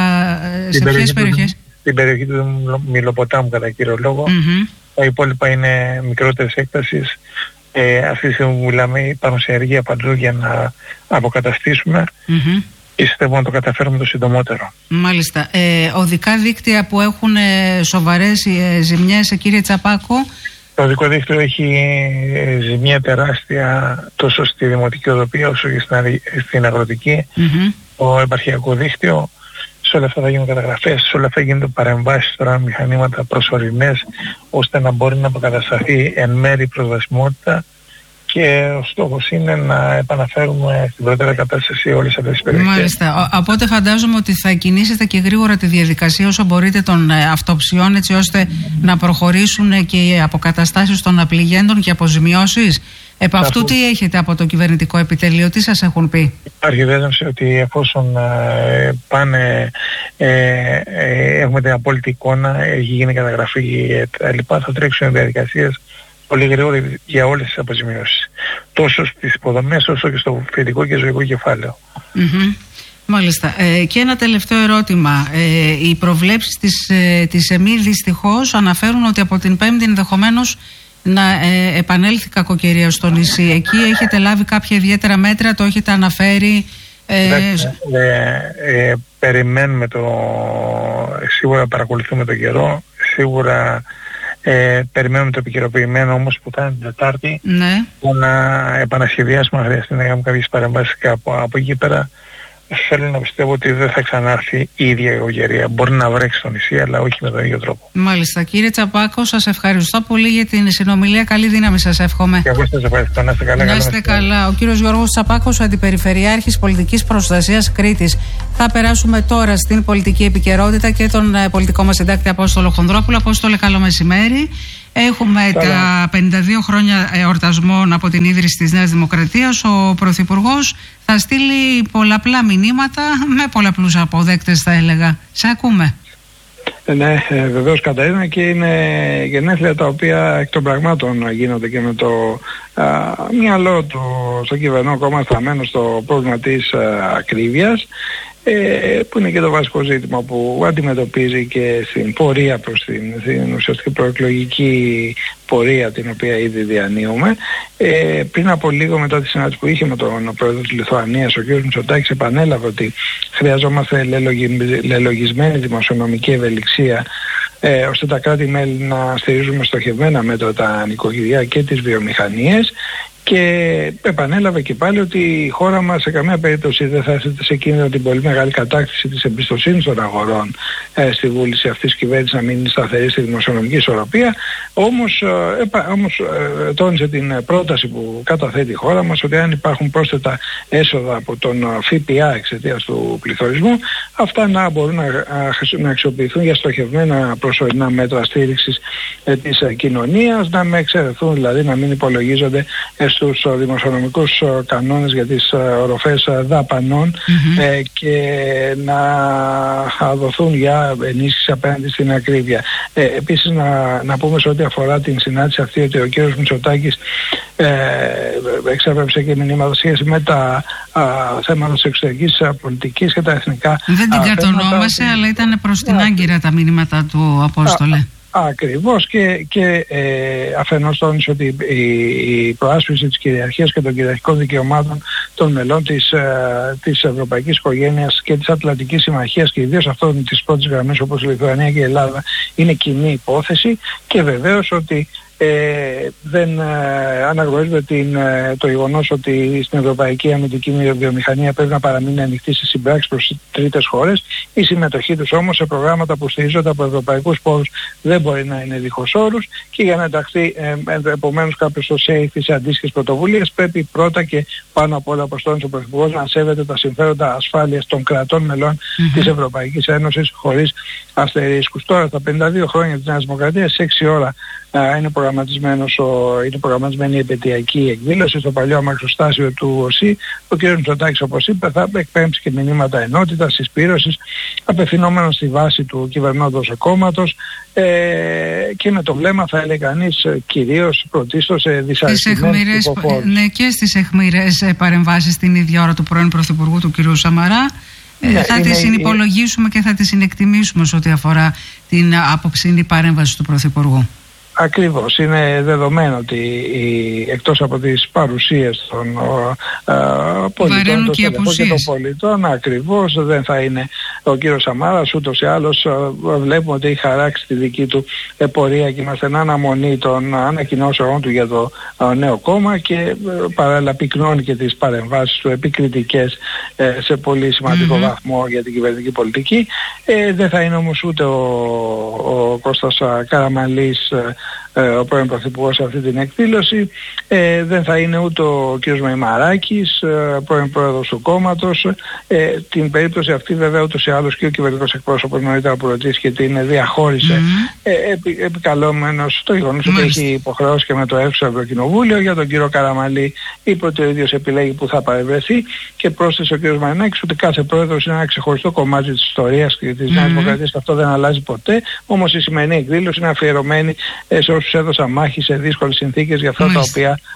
σε ποιες περιοχές? Στην περιοχή του Μηλοποτάμου κατά κύριο λόγο. Mm-hmm. Τα υπόλοιπα είναι μικρότερες έκτασης. Ε, αυτή τη στιγμή που μιλάμε υπάρχουν σε ενεργεία παντού για να αποκαταστήσουμε mm-hmm. και πιστεύω να το καταφέρουμε το συντομότερο. Μάλιστα. Ε, οδικά δίκτυα που έχουν ε, σοβαρές ε, ζημιές, ε, κύριε Τσαπάκο? Το οδικό δίκτυο έχει ε, ζημία τεράστια τόσο στη δημοτική οδοπία όσο και στην, στην αγροτική. Mm-hmm. Το επαρχιακό δίκτυο, σε όλα αυτά θα γίνουν καταγραφές, σε όλα αυτά γίνονται παρεμβάσεις τώρα, μηχανήματα προσωρινές, ώστε να μπορεί να αποκατασταθεί εν μέρει προσβασιμότητα, και ο στόχος είναι να επαναφέρουμε στην πρώτη κατάσταση όλες αυτές τις περιοχές. Μάλιστα. Οπότε φαντάζομαι ότι θα κινήσετε και γρήγορα τη διαδικασία όσο μπορείτε των αυτοψιών, έτσι ώστε να προχωρήσουν και οι αποκαταστάσεις των απληγέντων και αποζημιώσεις. Επ' αυτού τι έχετε από το κυβερνητικό επιτελείο, τι σας έχουν πει? Υπάρχει δέσμευση ότι εφόσον ε, πάνε, ε, ε, έχουμε την απόλυτη εικόνα, έχει γίνει καταγραφή κτλ., θα τρέξουν διαδικασίες πολύ γρήγορα για όλες τις αποζημιώσεις. Τόσο στις υποδομές όσο και στο φυτικό και ζωικό κεφάλαιο. Mm-hmm. Μάλιστα. Ε, και ένα τελευταίο ερώτημα. Ε, οι προβλέψεις της, ε, της ΕΜΗ δυστυχώς αναφέρουν ότι από την Πέμπτη ενδεχομένως να ε, επανέλθει κακοκαιρία στο νησί. Εκεί έχετε λάβει κάποια ιδιαίτερα μέτρα, το έχετε αναφέρει Ε, ε, ε, περιμένουμε το... Σίγουρα παρακολουθούμε τον καιρό, σίγουρα ε, περιμένουμε το επικαιροποιημένο όμως που θα είναι την Τετάρτη, ναι. που να επανασχεδιάσουμε αν χρειαστεί να κάνουμε κάποιες παρεμβάσεις κάπου. Από εκεί πέρα θέλω να πιστεύω ότι δεν θα ξανάρθει η ίδια εγωγερία. Μπορεί να βρέξει στο νησί, αλλά όχι με τον ίδιο τρόπο. Μάλιστα. Κύριε Τσαπάκο, σας ευχαριστώ πολύ για την συνομιλία. Καλή δύναμη σας εύχομαι. Και εγώ σας ευχαριστώ. Να είστε καλά. Να είστε καλά. Ο κύριος Γιώργος Τσαπάκος, Αντιπεριφερειάρχης Πολιτικής Προστασίας Κρήτης. Θα περάσουμε τώρα στην πολιτική επικαιρότητα και τον ε, πολιτικό μας συντάκτη Απόστολο Χονδρόπουλο. Απόστολε, καλό μεσημέρι. Έχουμε Καλά. τα πενήντα δύο χρόνια εορτασμών από την ίδρυση της Νέας Δημοκρατίας. Ο Πρωθυπουργός θα στείλει πολλαπλά μηνύματα με πολλαπλούς αποδέκτες, θα έλεγα. Σε ακούμε. Ναι, ε, βεβαίως Καταρίνα, και είναι γενέθλια τα οποία εκ των πραγμάτων γίνονται και με το α, μυαλό του στο κυβερνό κόμμα στραμμένο στο πρόβλημα της α, ακρίβειας, ε, που είναι και το βασικό ζήτημα που αντιμετωπίζει και στην πορεία προς την, την ουσιαστική προεκλογική πορεία την οποία ήδη διανύουμε. Ε, πριν από λίγο, μετά τη συνάντηση που είχε με τον πρόεδρο της Λιθουανίας, ο κ. Μητσοτάκης επανέλαβε ότι χρειαζόμαστε λελογι, λελογισμένη δημοσιονομική ευελιξία, ε, ώστε τα κράτη-μέλη να στηρίζουμε στοχευμένα μέτρα τα νοικοκυριά και τις βιομηχανίες. Και επανέλαβε και πάλι ότι η χώρα μας σε καμία περίπτωση δεν θα έρθει σε κίνδυνο την πολύ μεγάλη κατάκτηση της εμπιστοσύνης των αγορών ε, στη βούληση αυτής της κυβέρνησης να μείνει σταθερή στη δημοσιονομική ισορροπία. Όμως, ε, επα, όμως ε, τόνισε την πρόταση που καταθέτει η χώρα μας ότι αν υπάρχουν πρόσθετα έσοδα από τον ΦΠΑ εξαιτίας του πληθωρισμού, αυτά να μπορούν να, να αξιοποιηθούν για στοχευμένα προσωρινά μέτρα στήριξης ε, της ε, κοινωνίας, να με εξαιρεθούν, δηλαδή να μην υπολογίζονται ε, στους δημοσιονομικούς κανόνες για τις οροφές δαπανών mm-hmm. ε, και να δοθούν για ενίσχυση απέναντι στην ακρίβεια. Ε, επίσης να, να πούμε σε ό,τι αφορά την συνάντηση αυτή ότι ο κύριος Μητσοτάκης ε, εξέβρεψε και μηνύματα σχέση με τα α, θέματα της εξωτερικής πολιτικής και τα εθνικά. Δεν την κατονόμασε, αλλά ήταν προς την άγκυρα τα μηνύματα του, Απόστολε. Α, Ακριβώς, και, και ε, αφενός τόνισε ότι η, η προάσπιση της κυριαρχίας και των κυριαρχικών δικαιωμάτων των μελών της, ε, της Ευρωπαϊκής Οικογένειας και της Ατλαντικής Συμμαχίας και ιδίως αυτών της πρώτης γραμμής όπως η Λιθουανία και η Ελλάδα είναι κοινή υπόθεση, και βεβαίως ότι Ε, δεν ε, αναγνωρίζεται την, ε, το γεγονός ότι στην Ευρωπαϊκή Αμυντική Βιομηχανία πρέπει να παραμείνει ανοιχτή στις συμπράξεις προς τρίτες χώρες. Η συμμετοχή τους όμως σε προγράμματα που στηρίζονται από ευρωπαϊκούς πόρους δεν μπορεί να είναι δίχως όρους, και για να ενταχθεί ε, ε, επομένως κάποιος στο ΣΕΙΦ σε αντίστοιχες πρωτοβουλίες πρέπει πρώτα και πάνω απ' όλα, όπως τόνισε ο Πρωθυπουργός, να σέβεται τα συμφέροντα ασφάλειας των κρατών μελών mm-hmm. της Ευρωπαϊκής Ένωσης χωρίς αστερίσκους. Τώρα, τα πενήντα δύο χρόνια της Νέας Δημοκρατίας, σε έξι ώρα είναι, προγραμματισμένος ο, είναι προγραμματισμένη η επαιτειακή εκδήλωση στο παλιό αμαξοστάσιο του ΟΣΥ. Ο κ. Μητσοτάκης, όπως είπε, θα εκπέμψει και μηνύματα ενότητας, συσπήρωσης, απευθυνόμενος στη βάση του κυβερνώντος κόμματος ε, και με το βλέμμα, θα έλεγε κανείς, κυρίως πρωτίστως σε δυσαρεστημένους ψηφοφόρους. Ναι, και στις αιχμηρές παρεμβάσεις την ίδια ώρα του πρώην Πρωθυπουργού του κ. Σαμαρά. Ναι, θα τις συνυπολογίσουμε και θα τις συνεκτιμήσουμε σε ό,τι αφορά την απόψινή παρέμβαση του Πρωθυπουργού. Ακριβώς. Είναι δεδομένο ότι η, εκτός από τις παρουσίες των α, πολιτών, των στελεχών και των πολιτών, ακριβώς δεν θα είναι ο κύριος Σαμάρας. Ούτως ή άλλως α, βλέπουμε ότι έχει χαράξει τη δική του πορεία και είμαστε εν αναμονή των ανακοινώσεων του για το α, νέο κόμμα, και α, παράλληλα πυκνώνει και τις παρεμβάσεις του επικριτικές ε, σε πολύ σημαντικό mm-hmm. βαθμό για την κυβερνητική πολιτική. Ε, δεν θα είναι όμως ούτε ο, ο Κώστας Καραμανλής, ο πρώην Πρωθυπουργός, σε αυτή την εκδήλωση. Ε, δεν θα είναι ούτε ο κ. Μεϊμαράκης, πρώην Πρόεδρος του κόμματος. Ε, την περίπτωση αυτή βέβαια ούτως ή άλλως και ο κυβερνητικός εκπρόσωπος νωρίτερα που ρωτήθηκε την διαχώρισε mm-hmm. ε, επι, επικαλώμενος το γεγονός ότι έχει υποχρεώσει και με το αίθουσα Ευρωκοινοβούλιο. Για τον κύριο Καραμανλή είπε ότι ο ίδιος επιλέγει που θα παρευρεθεί, και πρόσθεσε ο κ. Μαρινάκης ότι κάθε πρόεδρος είναι ένα ξεχωριστό κομμάτι της ιστορίας και της mm-hmm. Νέας Δημοκρατίας, και αυτό δεν αλλάζει ποτέ. Όμως η σημερινή εκδήλωση είναι αφιερωμένη σε όσους έδωσαν μάχη σε δύσκολες συνθήκες για αυτά mm-hmm. τα οποία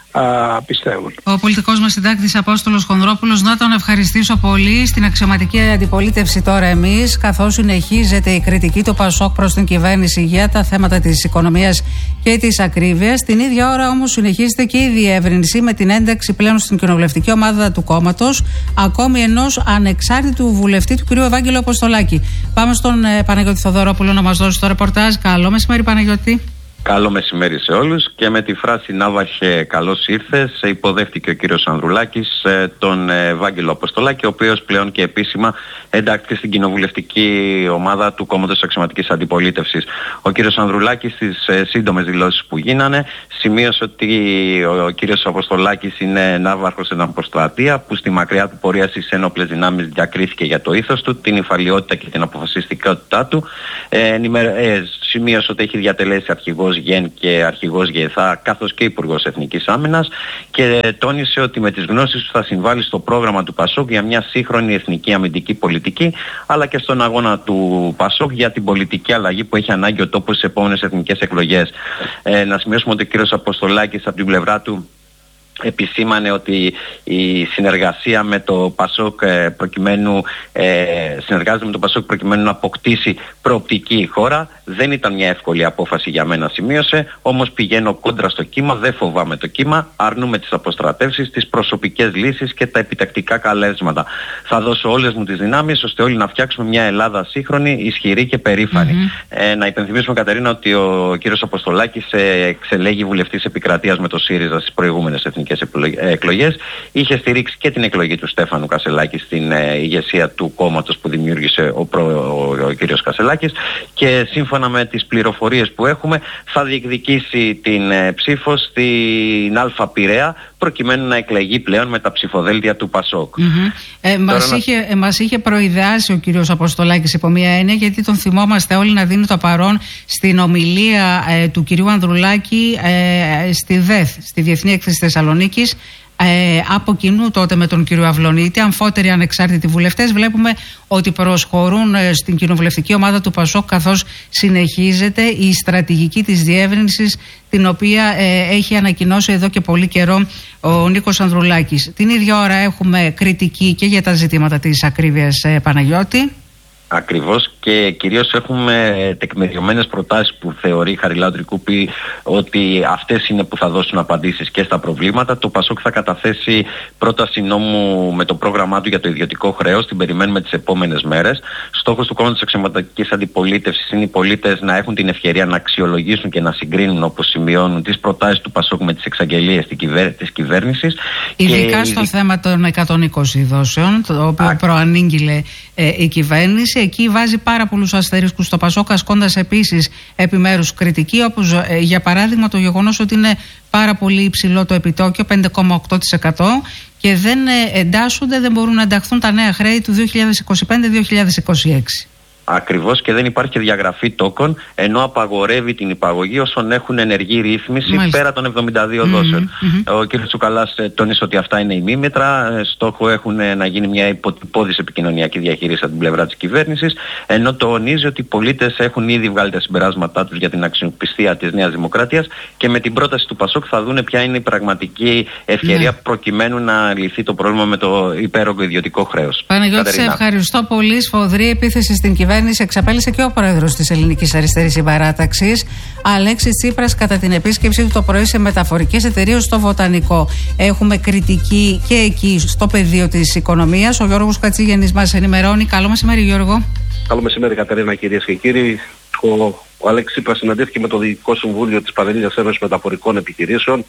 α, πιστεύουν. Ο πολιτικός μας συντάκτης Απόστολος Χονδρόπουλος, να τον ευχαριστήσω πολύ. Στην αξιωματική αντιπολίτευση τώρα εμείς, καθώς συνεχίζεται η κριτική του ΠΑΣΟΚ προς την κυβέρνηση για τα θέματα της οικονομίας και της ακρίβειας. Την ίδια ώρα όμως συνεχίζεται και η διεύρυνση με την ένταξη πλέον στην κοινοβουλευτική ομάδα του κόμματος ακόμη ενός ανεξάρτητου βουλευτή, του κ. Ευάγγελου Αποστολάκη. Πάμε στον ε, Παναγιώτη Θοδωρόπουλο να μας δώσει το ρεπορτάζ. Καλό μεσημέρι, Παναγιώτη. Καλό μεσημέρι σε όλους, και με τη φράση «Ναύαρχε, καλώς ήρθες» υποδέχτηκε ο κύριος Ανδρουλάκης τον Ευάγγελο Αποστολάκη, ο οποίος πλέον και επίσημα εντάχθηκε στην κοινοβουλευτική ομάδα του κόμματος Αξιωματικής Αντιπολίτευσης. Ο κύριος Ανδρουλάκης στις σύντομες δηλώσεις που γίνανε σημείωσε ότι ο κύριος Αποστολάκης είναι ναύαρχος εν αποστρατεία, που στη μακριά του πορεία στις ένοπλες δυνάμεις διακρίθηκε για το ήθος του, την υφαλιότητα και την αποφασιστικότητά του. Ε, ε, σημείωσε ότι έχει διατελέσει αρχηγός ΓΕΝ και αρχηγός ΓΕΘΑ, καθώς και υπουργός Εθνικής Άμυνας, και τόνισε ότι με τις γνώσεις του θα συμβάλλει στο πρόγραμμα του ΠΑΣΟΚ για μια σύγχρονη εθνική αμυντική πολιτική, αλλά και στον αγώνα του ΠΑΣΟΚ για την πολιτική αλλαγή που έχει ανάγκη ο τόπος στις επόμενες εθνικές εκλογές. Ε, να σημειώσουμε ότι ο κ. Αποστολάκης από την πλευρά του επισήμανε ότι η συνεργασία με το ΠΑΣΟΚ προκειμένου, ε, συνεργάζεται με το ΠΑΣΟΚ προκειμένου να αποκτήσει προοπτική η χώρα. Δεν ήταν μια εύκολη απόφαση για μένα, σημείωσε, όμως πηγαίνω κόντρα στο κύμα, δεν φοβάμαι το κύμα, αρνούμε τις αποστρατεύσεις, τις προσωπικές λύσεις και τα επιτακτικά καλέσματα. Θα δώσω όλες μου τις δυνάμεις ώστε όλοι να φτιάξουμε μια Ελλάδα σύγχρονη, ισχυρή και περήφανη. Mm-hmm. Ε, να υπενθυμίσουμε, Κατερίνα, ότι ο κύριος Αποστολάκης ε, εξελέγει βουλευτής επικρατείας με το ΣΥΡΙΖΑ στις προηγούμενες εθνικές εκλογές. Είχε στηρίξει και την εκλογή του Στέφανου Κασελάκη στην ε, ηγεσία του κόμματος που δημιούργησε ο, προ, ο, ο κύριος Κασελάκης, και σύμφωνα με τις πληροφορίες που έχουμε θα διεκδικήσει την ε, ψήφο στην Αλφα Πειραιά, προκειμένου να εκλεγεί πλέον με τα ψηφοδέλτια του ΠΑΣΟΚ. Mm-hmm. Ε, μας, να... είχε, ε, μας είχε προειδεάσει ο κύριος Αποστολάκης υπό μία έννοια, γιατί τον θυμόμαστε όλοι να δίνει το παρόν στην ομιλία ε, του κυρίου Ανδρουλάκη ε, στη ΔΕΘ, στη Διεθνή Έκθεση Θεσσαλονίκης, Ε, από κοινού τότε με τον κύριο Αυλονίτη, αμφότεροι ανεξάρτητοι βουλευτές. Βλέπουμε ότι προσχωρούν ε, στην κοινοβουλευτική ομάδα του ΠΑΣΟΚ, καθώς συνεχίζεται η στρατηγική της διεύρυνσης, την οποία ε, έχει ανακοινώσει εδώ και πολύ καιρό ο Νίκος Ανδρουλάκης. Την ίδια ώρα έχουμε κριτική και για τα ζητήματα της ακρίβειας, ε, Παναγιώτη. Ακριβώς, και κυρίως έχουμε τεκμηριωμένες προτάσεις που θεωρεί η Χαριλάου Τρικούπη ότι αυτές είναι που θα δώσουν απαντήσεις και στα προβλήματα. Το ΠΑΣΟΚ θα καταθέσει πρόταση νόμου με το πρόγραμμά του για το ιδιωτικό χρέος, την περιμένουμε τις επόμενες μέρες. Στόχος του κόμματος Αξιωματικής Αντιπολίτευσης είναι οι πολίτες να έχουν την ευκαιρία να αξιολογήσουν και να συγκρίνουν, όπως σημειώνουν, τις προτάσεις του ΠΑΣΟΚ με τις εξαγγελίες της κυβέρνησης. Ειδικά και... στο θέμα των εκατόν είκοσι δόσεων, το οποίο Α... προανήγγειλε ε, η κυβέρνηση. Εκεί βάζει πάρα πολλούς αστερίσκους στο ΠΑΣΟΚ, ασκώντας επίσης επιμέρους κριτική, όπως ε, για παράδειγμα το γεγονός ότι είναι πάρα πολύ υψηλό το επιτόκιο, πέντε κόμμα οκτώ τοις εκατό, και δεν ε, εντάσσονται, δεν μπορούν να ενταχθούν τα νέα χρέη του δύο χιλιάδες είκοσι πέντε δύο χιλιάδες είκοσι έξι. Ακριβώς, και δεν υπάρχει διαγραφή τόκων, ενώ απαγορεύει την υπαγωγή όσων έχουν ενεργή ρύθμιση. Μάλιστα. Πέρα των εβδομήντα δύο mm-hmm, δόσεων. Mm-hmm. Ο κ. Τσουκαλάς τόνισε ότι αυτά είναι ημίμετρα. Στόχο έχουν να γίνει μια υποτυπώδης επικοινωνιακή διαχείριση από την πλευρά της κυβέρνησης, ενώ τονίζει ότι οι πολίτες έχουν ήδη βγάλει τα συμπεράσματά τους για την αξιοπιστία της Νέας Δημοκρατίας, και με την πρόταση του ΠΑΣΟΚ θα δούνε ποια είναι η πραγματική ευκαιρία mm. προκειμένου να λυθεί το πρόβλημα με το υπέρογκο ιδιωτικό χρέος. Παναγιώτη, σε ευχαριστώ πολύ. Σφοδρή επίθεση στην κυβέρνηση εξαπέλυσε και ο πρόεδρος της Ελληνικής Αριστερής Συμπαράταξης, Αλέξης Τσίπρας, κατά την επίσκεψή του το πρωί σε μεταφορικές εταιρείες στο Βοτανικό. Έχουμε κριτική και εκεί στο πεδίο της οικονομίας. Ο Γιώργος Κατσίγενης μας ενημερώνει. Καλό μεσημέρι, Γιώργο. Καλό μεσημέρι, Κατερίνα, κυρίες και κύριοι. Ο, ο Αλέξης Τσίπρας συναντήθηκε με το Διοικητικό Συμβούλιο της Πανελλήνιας Ένωσης Μεταφορικών Επιχειρήσεων.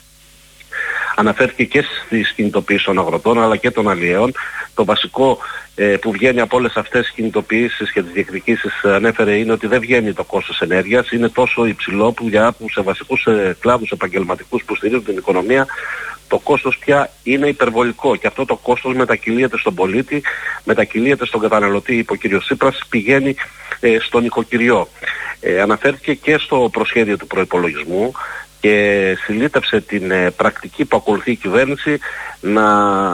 Αναφέρθηκε και στις κινητοποιήσεις των αγροτών αλλά και των αλλιέων. Το βασικό ε, που βγαίνει από όλες αυτές τις κινητοποιήσεις και τις διεκδικήσεις, ανέφερε, είναι ότι δεν βγαίνει το κόστος ενέργειας. Είναι τόσο υψηλό που για που σε βασικούς ε, κλάδους επαγγελματικούς που στηρίζουν την οικονομία, το κόστος πια είναι υπερβολικό, και αυτό το κόστος μετακυλίεται στον πολίτη, μετακυλίεται στον καταναλωτή, είπε ο κ. Τσίπρας, πηγαίνει ε, στον οικοκυριό. Ε, αναφέρθηκε και στο προσχέδιο του προϋπολογισμού και συλλήτευσε την ε, πρακτική που ακολουθεί η κυβέρνηση να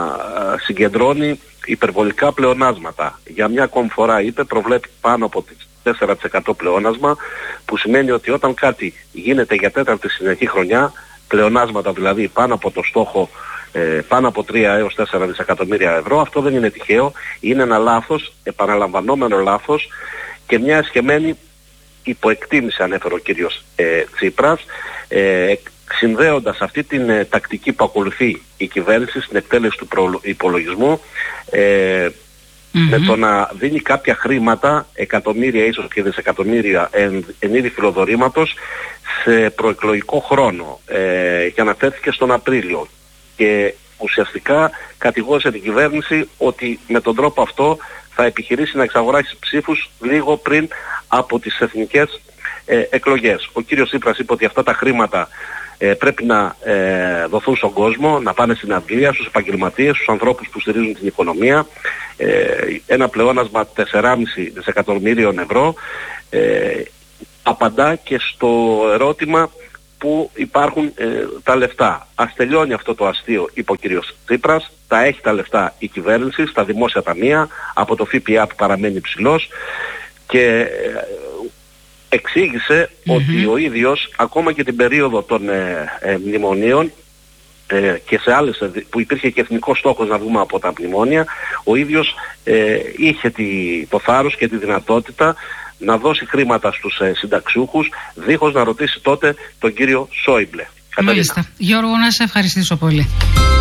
ε, συγκεντρώνει υπερβολικά πλεονάσματα. Για μια ακόμη φορά, είπε, προβλέπει πάνω από τέσσερα τοις εκατό πλεόνασμα, που σημαίνει ότι όταν κάτι γίνεται για τέταρτη συνεχή χρονιά, πλεονάσματα, δηλαδή πάνω από το στόχο, ε, πάνω από τρία έως τέσσερα δισεκατομμύρια ευρώ. Αυτό δεν είναι τυχαίο, είναι ένα λάθος, επαναλαμβανόμενο λάθος και μια εσχεμένη υποεκτίμηση, ανέφερε ο κύριος ε, Τσίπρας, ε, συνδέοντας αυτή την ε, τακτική που ακολουθεί η κυβέρνηση στην εκτέλεση του προϋπολογισμού ε, mm-hmm. με το να δίνει κάποια χρήματα, εκατομμύρια ίσως και δισεκατομμύρια εν, εν είδη φιλοδορήματος σε προεκλογικό χρόνο ε, και αναφέρθηκε στον Απρίλιο και ουσιαστικά κατηγόρησε την κυβέρνηση ότι με τον τρόπο αυτό θα επιχειρήσει να εξαγοράσει ψήφους λίγο πριν από τις εθνικές ε, εκλογές. Ο κύριος Τσίπρας είπε ότι αυτά τα χρήματα ε, πρέπει να ε, δοθούν στον κόσμο, να πάνε στην Αγγλία, στους επαγγελματίες, στους ανθρώπους που στηρίζουν την οικονομία. Ε, ένα πλεόνασμα τέσσερα κόμμα πέντε δισεκατομμύριων ευρώ ε, απαντά και στο ερώτημα που υπάρχουν ε, τα λεφτά. Ας τελειώνει αυτό το αστείο, είπε ο κύριος Τσίπρας, τα έχει τα λεφτά η κυβέρνηση στα δημόσια ταμεία, από το ΦΠΑ που παραμένει υψηλός και ε, εξήγησε mm-hmm. ότι ο ίδιος ακόμα και την περίοδο των ε, ε, μνημονίων ε, και σε άλλες που υπήρχε και εθνικός στόχος να βγούμε από τα μνημόνια, ο ίδιος ε, είχε τη, το θάρρος και τη δυνατότητα να δώσει χρήματα στους ε, συνταξιούχους δίχως να ρωτήσει τότε τον κύριο Σόιμπλε. Μάλιστα. Γιώργο, να σε ευχαριστήσω πολύ.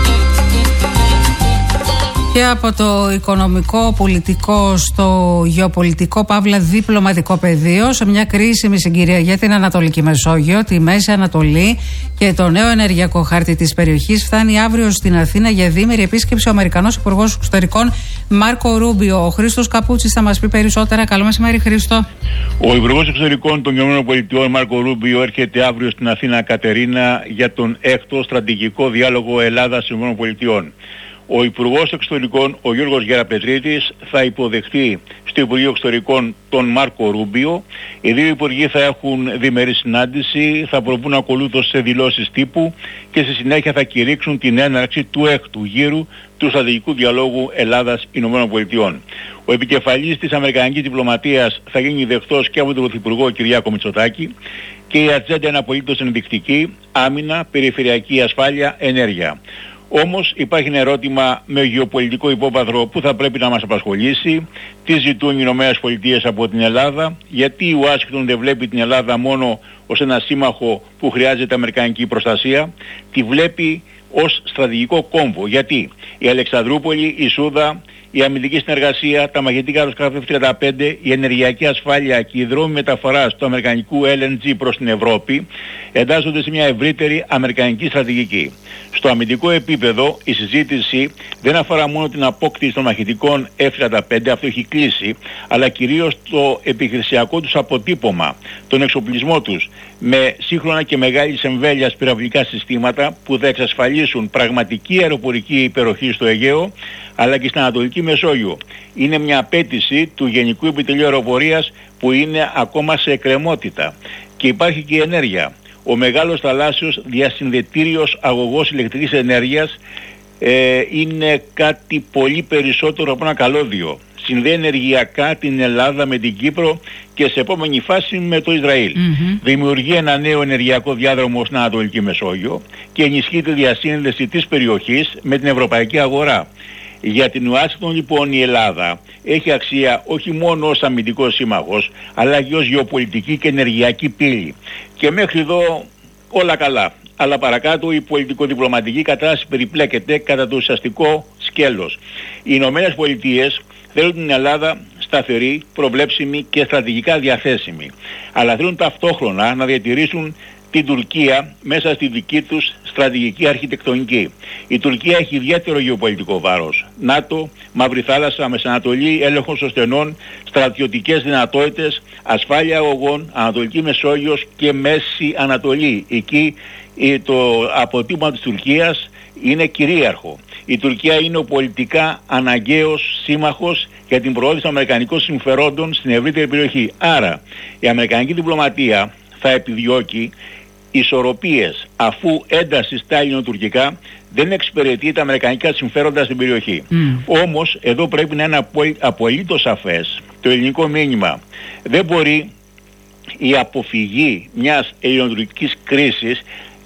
Και από το οικονομικό, πολιτικό στο γεωπολιτικό παύλα διπλωματικό πεδίο, σε μια κρίσιμη συγκυρία για την Ανατολική Μεσόγειο, τη Μέση Ανατολή και το νέο ενεργειακό χάρτη της περιοχής, φτάνει αύριο στην Αθήνα για διήμερη επίσκεψη ο Αμερικανός Υπουργός Εξωτερικών Μάρκο Ρούμπιο. Ο Χρήστος Καπούτσης θα μας πει περισσότερα. Καλό μεσημέρι, Χρήστο. Ο Υπουργός Εξωτερικών των ΗΠΑ Μάρκο Ρούμπιο έρχεται αύριο στην Αθήνα, Κατερίνα, για τον έκτο στρατηγικό διάλογο Ελλάδα-ΗΠΑ. Ο Υπουργός Εξωτερικών, ο Γιώργος Γεραπετρίτης, θα υποδεχτεί στο Υπουργείο Εξωτερικών τον Μάρκο Ρούμπιο. Οι δύο υπουργοί θα έχουν διμερή συνάντηση, θα προβούν ακολούθως σε δηλώσεις τύπου και στη συνέχεια θα κηρύξουν την έναρξη του έκτου γύρου του στρατηγικού διαλόγου Ελλάδας-ΗΠΑ. Ο επικεφαλής της Αμερικανικής διπλωματίας θα γίνει δεχτός και από τον Πρωθυπουργό Κυριάκο Μητσοτάκη και η ατζέντα είναι απολύτως ενδεικτική: άμυνα, περιφερειακή ασφάλεια, ενέργεια. Όμως υπάρχει ένα ερώτημα με γεωπολιτικό υπόβαθρο που θα πρέπει να μας απασχολήσει. Τι ζητούν οι Ηνωμένες Πολιτείες από την Ελλάδα, γιατί η Ουάσιγκτον δεν βλέπει την Ελλάδα μόνο ως ένα σύμμαχο που χρειάζεται αμερικανική προστασία, τη βλέπει ως στρατηγικό κόμβο. Γιατί η Αλεξανδρούπολη, η Σούδα, η αμυντική συνεργασία, τα μαγνητικά αεροσκάφη εφ τριάντα πέντε, η ενεργειακή ασφάλεια και οι δρόμοι μεταφοράς του αμερικανικού ελ εν τζι προς την Ευρώπη εντάσσονται σε μια ευρύτερη αμερικανική στρατηγική. Στο αμυντικό επίπεδο η συζήτηση δεν αφορά μόνο την απόκτηση των μαχητικών εφ τριάντα πέντε, αυτό έχει κλείσει, αλλά κυρίως το επιχειρησιακό τους αποτύπωμα, τον εξοπλισμό τους με σύγχρονα και μεγάλης εμβέλειας πυραυλικά συστήματα που θα εξασφαλίσουν πραγματική αεροπορική υπεροχή στο Αιγαίο αλλά και στην Ανατολική Μεσόγειο. Είναι μια απέτηση του Γενικού Επιτελείου Αεροπορίας που είναι ακόμα σε εκκρεμότητα. Και υπάρχει και η ενέργεια. Ο μεγάλος θαλάσσιος διασυνδετήριος αγωγός ηλεκτρικής ενέργειας ε, είναι κάτι πολύ περισσότερο από ένα καλώδιο. Συνδέει ενεργειακά την Ελλάδα με την Κύπρο και σε επόμενη φάση με το Ισραήλ. Mm-hmm. Δημιουργεί ένα νέο ενεργειακό διάδρομο στην Ανατολική Μεσόγειο και ενισχύει τη διασύνδεση της περιοχής με την ευρωπαϊκή αγορά. Για την Ουάσιγκτον λοιπόν η Ελλάδα έχει αξία όχι μόνο ως αμυντικός σύμμαχος αλλά και ως γεωπολιτική και ενεργειακή πύλη. Και μέχρι εδώ όλα καλά. Αλλά παρακάτω η πολιτικο-διπλωματική κατάσταση περιπλέκεται κατά το ουσιαστικό σκέλος. Οι Ηνωμένες Πολιτείες θέλουν την Ελλάδα σταθερή, προβλέψιμη και στρατηγικά διαθέσιμη. Αλλά θέλουν ταυτόχρονα να διατηρήσουν την Τουρκία μέσα στη δική τους στρατηγική αρχιτεκτονική. Η Τουρκία έχει ιδιαίτερο γεωπολιτικό βάρος. ΝΑΤΟ, Μαύρη Θάλασσα, Μεσανατολή, έλεγχος των στενών, στρατιωτικές δυνατότητες, ασφάλεια αγωγών, Ανατολική Μεσόγειος και Μέση Ανατολή. Εκεί το αποτύπωμα της Τουρκίας είναι κυρίαρχο. Η Τουρκία είναι ο πολιτικά αναγκαίος σύμμαχος για την προώθηση των αμερικανικών συμφερόντων στην ευρύτερη περιοχή. Άρα η αμερικανική διπλωματία θα επιδιώκει ισορροπίες, αφού ένταση στα ελληνοτουρκικά δεν εξυπηρετεί τα αμερικανικά συμφέροντα στην περιοχή. Mm. Όμως εδώ πρέπει να είναι απολύτως σαφές το ελληνικό μήνυμα. Δεν μπορεί η αποφυγή μιας ελληνοτουρκικής κρίσης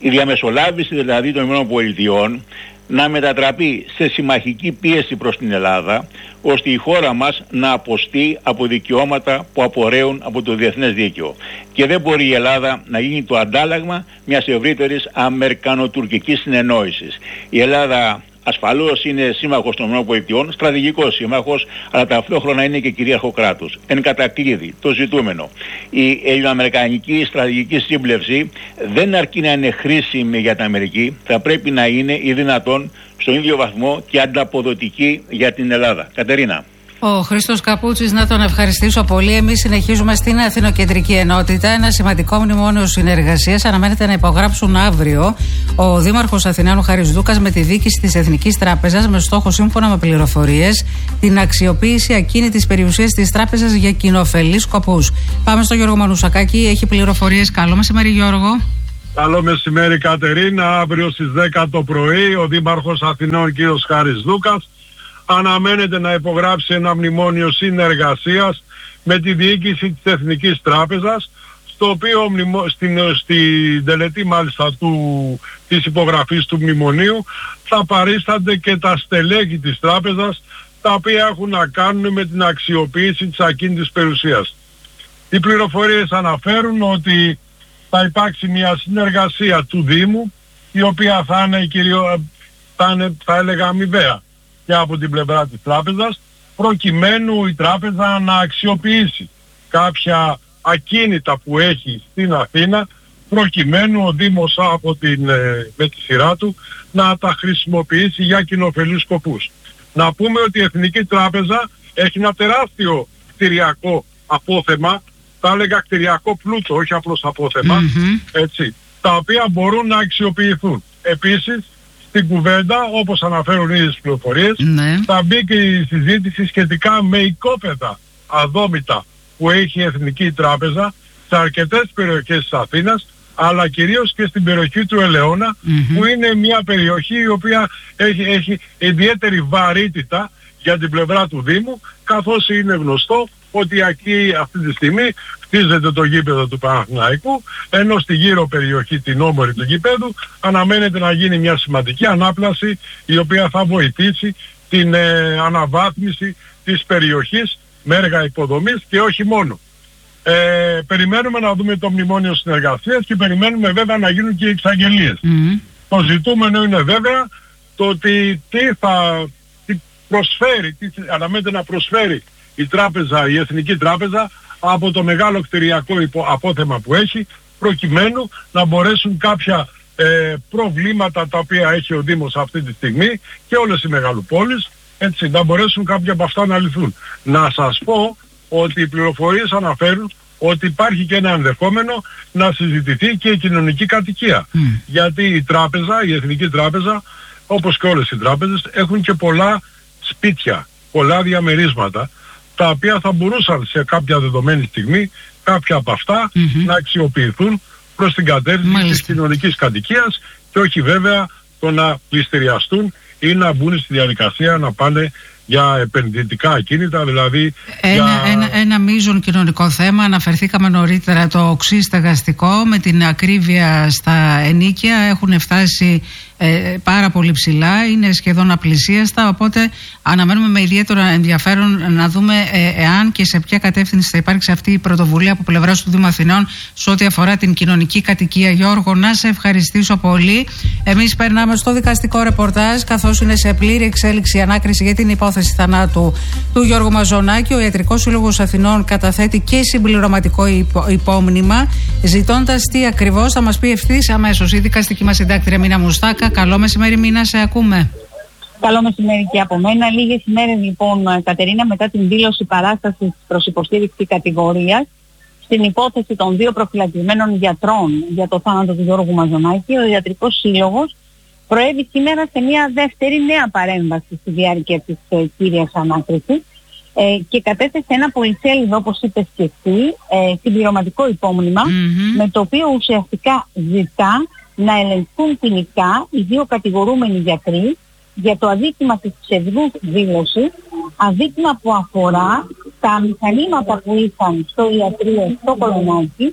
η διαμεσολάβηση δηλαδή των ΗΠΑ να μετατραπεί σε συμμαχική πίεση προς την Ελλάδα, ώστε η χώρα μας να αποστεί από δικαιώματα που απορρέουν από το διεθνές δίκαιο. Και δεν μπορεί η Ελλάδα να γίνει το αντάλλαγμα μιας ευρύτερης αμερικανοτουρκικής συνεννόησης. Η Ελλάδα ασφαλώς είναι σύμμαχος των ΗΠΑ, στρατηγικός σύμμαχος, αλλά ταυτόχρονα είναι και κυρίαρχο κράτος. Εν κατακλείδη, το ζητούμενο. Η ελληνοαμερικανική στρατηγική σύμπλευση δεν αρκεί να είναι χρήσιμη για την Αμερική, θα πρέπει να είναι ή δυνατόν στον ίδιο βαθμό και ανταποδοτική για την Ελλάδα. Κατερίνα. Ο Χρήστος Καπούτσης, να τον ευχαριστήσω πολύ. Εμείς συνεχίζουμε στην Αθηνοκεντρική Ενότητα. Ένα σημαντικό μνημόνιο συνεργασίας αναμένεται να υπογράψουν αύριο ο Δήμαρχος Αθηναίων Χάρης Δούκας με τη διοίκηση της Εθνικής Τράπεζας, με στόχο, σύμφωνα με πληροφορίες, την αξιοποίηση ακίνητης περιουσίας της τράπεζας για κοινοφελείς σκοπούς. Πάμε στον Γιώργο Μανουσακάκη, έχει πληροφορίες. Καλό μεσημέρι, Γιώργο. Καλό μεσημέρι, Κατερίνα. Αύριο στις δέκα το πρωί ο Δήμαρχος Αθηνών κ. Χάρης Δούκας αναμένεται να υπογράψει ένα μνημόνιο συνεργασίας με τη διοίκηση της Εθνικής Τράπεζας, στο οποίο στην, στην τελετή μάλιστα του, της υπογραφής του μνημονίου θα παρίστανται και τα στελέχη της τράπεζας, τα οποία έχουν να κάνουν με την αξιοποίηση της ακίνητης περιουσίας. Οι πληροφορίες αναφέρουν ότι θα υπάρξει μια συνεργασία του Δήμου, η οποία θα είναι, κυριο, θα, είναι θα έλεγα αμοιβαία και από την πλευρά της τράπεζας, προκειμένου η τράπεζα να αξιοποιήσει κάποια ακίνητα που έχει στην Αθήνα, προκειμένου ο Δήμος από την, με τη σειρά του να τα χρησιμοποιήσει για κοινοφελείς σκοπούς. Να πούμε ότι η Εθνική Τράπεζα έχει ένα τεράστιο κτηριακό απόθεμα, θα έλεγα κτηριακό πλούτο, όχι απλώς απόθεμα, mm-hmm. έτσι, τα οποία μπορούν να αξιοποιηθούν. Επίσης, στην κουβέντα, όπως αναφέρουν ήδη τις πληροφορίες, ναι. θα μπει και η συζήτηση σχετικά με οικόπεδα αδόμητα που έχει η Εθνική Τράπεζα σε αρκετές περιοχές της Αθήνας, αλλά κυρίως και στην περιοχή του Ελαιώνα, mm-hmm. που είναι μια περιοχή η οποία έχει, έχει ιδιαίτερη βαρύτητα για την πλευρά του Δήμου, καθώς είναι γνωστό ότι εκεί αυτή τη στιγμή χτίζεται το γήπεδο του Παναθηναϊκού, ενώ στη γύρω περιοχή, την όμορφη του γήπεδου, αναμένεται να γίνει μια σημαντική ανάπλαση, η οποία θα βοηθήσει την ε, αναβάθμιση της περιοχής με έργα υποδομής και όχι μόνο. Ε, περιμένουμε να δούμε το μνημόνιο συνεργασίας και περιμένουμε βέβαια να γίνουν και οι εξαγγελίες. Mm-hmm. Το ζητούμενο είναι βέβαια το ότι τι θα τι προσφέρει, τι αναμένεται να προσφέρει η τράπεζα, η Εθνική Τράπεζα, από το μεγάλο κτηριακό υπο, απόθεμα που έχει, προκειμένου να μπορέσουν κάποια ε, προβλήματα τα οποία έχει ο Δήμος αυτή τη στιγμή και όλες οι μεγαλοπόλεις, έτσι, να μπορέσουν κάποια από αυτά να λυθούν. Να σας πω ότι οι πληροφορίες αναφέρουν ότι υπάρχει και ένα ενδεχόμενο να συζητηθεί και η κοινωνική κατοικία. Mm. Γιατί η τράπεζα, η Εθνική Τράπεζα, όπως και όλες οι τράπεζες, έχουν και πολλά σπίτια, πολλά διαμερίσματα, τα οποία θα μπορούσαν σε κάποια δεδομένη στιγμή, κάποια από αυτά, mm-hmm. να αξιοποιηθούν προς την κατεύθυνση της κοινωνικής κατοικίας και όχι βέβαια το να πληστηριαστούν ή να μπουν στη διαδικασία να πάνε για επενδυτικά ακίνητα, δηλαδή ένα, για... ένα, ένα μείζον κοινωνικό θέμα. Αναφερθήκαμε νωρίτερα το οξύ στεγαστικό, με την ακρίβεια στα ενοίκια έχουν φτάσει ε, πάρα πολύ ψηλά, είναι σχεδόν απλησίαστα, οπότε αναμένουμε με ιδιαίτερο ενδιαφέρον να δούμε ε, εάν και σε ποια κατεύθυνση θα υπάρξει αυτή η πρωτοβουλία από πλευράς του Δήμου Αθηνών σε ό,τι αφορά την κοινωνική κατοικία. Γιώργο, να σε ευχαριστήσω πολύ. Εμείς περνάμε στο δικαστικό ρεπορτάζ, καθώς είναι σε πλήρη εξέλιξη η ανάκριση για την υπόθεση θανάτου του Γιώργου Μαζονάκη. Ο Ιατρικός Σύλλογος Αθηνών καταθέτει και συμπληρωματικό υπό, υπόμνημα, ζητώντας τι ακριβώς. Θα μας πει ευθύς αμέσως η δικαστική μας συντάκτρια Μίνα Μουστάκα. Καλό μεσημέρι, Μίνα, σε ακούμε. Καλό μεσημέρι και από μένα. Λίγες ημέρες λοιπόν, Κατερίνα, μετά την δήλωση παράστασης προς υποστήριξη κατηγορίας στην υπόθεση των δύο προφυλακισμένων γιατρών για το θάνατο του Γιώργου Μαζονάκη, ο Ιατρικός Σύλλογος προέβη σήμερα σε μια δεύτερη νέα παρέμβαση στη διάρκεια της ε, κύριας ανάκρισης ε, και κατέθεσε ένα πολυσέλιδο, όπως είπες και εσύ, ε, συμπληρωματικό υπόμνημα, mm-hmm. με το οποίο ουσιαστικά ζητά να ελεγχθούν ποινικά οι δύο κατηγορούμενοι γιατροί για το αδίκημα της ψευδούς δήλωσης, αδίκημα που αφορά τα μηχανήματα που είχαν στο ιατρείο στο Κολονάκι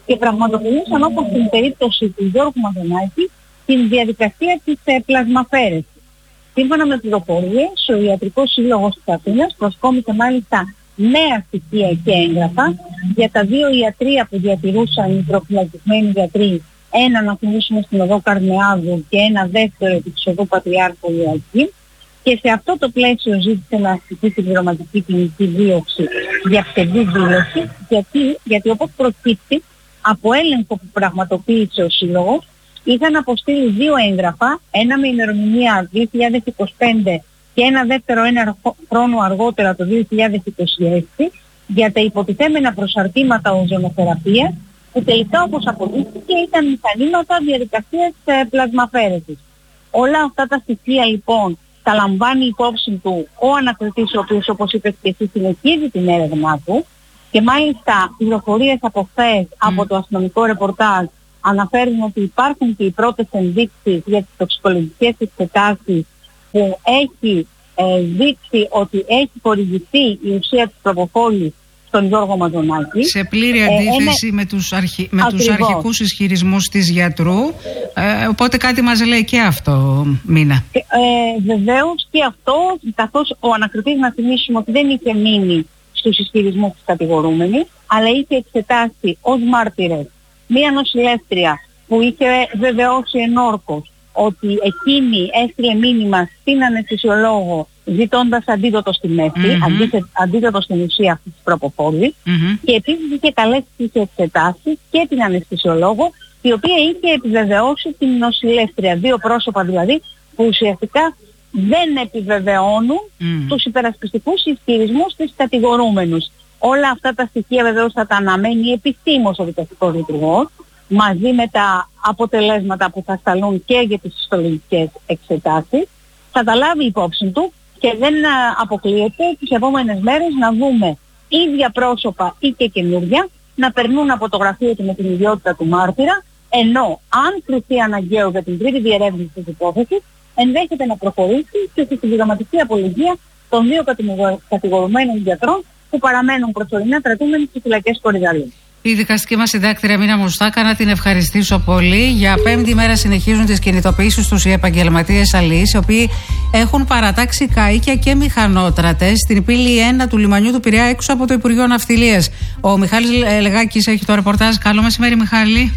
και πραγματοποιούσαν, όπως στην περίπτωση του Γιώργου Μαδονάκη, την διαδικασία της ε, πλασμαφέρεσης. Σύμφωνα με πληροφορίες, ο Ιατρικός Σύλλογος της Αθήνας προσκόμισε μάλιστα νέα στοιχεία και έγγραφα για τα δύο ιατρεία που διατηρούσαν οι προφυλακισμένοι γιατροί, ένα να θυμίσουμε στην οδό Καρμεάδου και ένα δεύτερο επί της οδού Πατριάρχου Ιακή, και σε αυτό το πλαίσιο ζήτησε να ασκηθεί συμπληρωματική ποινική δίωξη για ψευδή δήλωση, γιατί, γιατί όπως προκύπτει από έλεγχο που πραγματοποίησε ο Σύλλογος, είχαν αποστείλει δύο έγγραφα, ένα με ημερομηνία δύο χιλιάδες είκοσι πέντε και ένα δεύτερο ένα χρόνο αργότερα το δύο χιλιάδες είκοσι έξι, για τα υποτιθέμενα προσαρτήματα οζονοθεραπείας, που τελικά, όπως αποδείχθηκε, ήταν μηχανήματα διαδικασίας ε, πλασμαφέρεσης. Όλα αυτά τα στοιχεία λοιπόν τα λαμβάνει υπόψη του ο ανακριτής, ο οποίος, όπως είπες και εσύ, συνεχίζει την έρευνά του, και μάλιστα πληροφορίες από χθες mm. από το αστυνομικό ρεπορτάζ αναφέρουν ότι υπάρχουν και οι πρώτες ενδείξεις για τις τοξικολογικές εξετάσεις που έχει ε, δείξει ότι έχει χορηγηθεί η ουσία της προποφόλης στον Γιώργο Μαδονάκη. Σε πλήρη αντίθεση ε, με τους, αρχι... με τους αρχικούς ισχυρισμούς της γιατρού, ε, οπότε κάτι μας λέει και αυτό, Μίνα. Ε, ε, βεβαίως και αυτό, καθώς ο ανακριτής, να θυμίσουμε ότι δεν είχε μείνει στους ισχυρισμούς της κατηγορούμενης, αλλά είχε εξετάσει ως μάρτυρες μία νοσηλεύτρια που είχε βεβαιώσει ενόρκως ότι εκείνη έστειλε μήνυμα στην αναισθησιολόγο ζητώντας αντίδοτο στη μέση, mm-hmm. αντίδοτο στην ουσία αυτής της προποφόλης, mm-hmm. και επίσης είχε καλέσει τις εξετάσεις και την αναισθησιολόγο, η οποία είχε επιβεβαιώσει την νοσηλεύτρια. Δύο πρόσωπα δηλαδή που ουσιαστικά δεν επιβεβαιώνουν mm. τους υπερασπιστικούς ισχυρισμούς της κατηγορούμενους. Όλα αυτά τα στοιχεία βεβαίως θα τα αναμένει επιστήμος ο δικαστικός λειτουργός, μαζί με τα αποτελέσματα που θα σταλούν και για τις ιστολογικές εξετάσεις. Θα τα λάβει υπόψη του και δεν αποκλείεται τις επόμενες μέρες να δούμε ίδια πρόσωπα ή και καινούργια να περνούν από το γραφείο του με την ιδιότητα του μάρτυρα, ενώ αν κριθεί αναγκαίο για την τρίτη διερεύνηση της υπόθεσης, ενδέχεται να προχωρήσει και στη συμπληρωματική απολογία των δύο κατηγορουμένων γιατρών που παραμένουν προσωρινά κρατούμενοι στις φυλακές Κορυδαλού. Η δικαστική μας συντάκτρια Μίνα Μουστάκα, να την ευχαριστήσω πολύ. Για πέμπτη μέρα συνεχίζουν τις κινητοποιήσεις τους οι επαγγελματίες αλλοίς, οι οποίοι έχουν παρατάξει καΐκια και μηχανότρατες στην πύλη ένα του λιμανιού του Πειραιά, έξω από το Υπουργείο Ναυτιλίας. Ο Μιχάλης Λεγάκης έχει το ρεπορτάζ. Καλό μεσημέρι, Μιχάλη.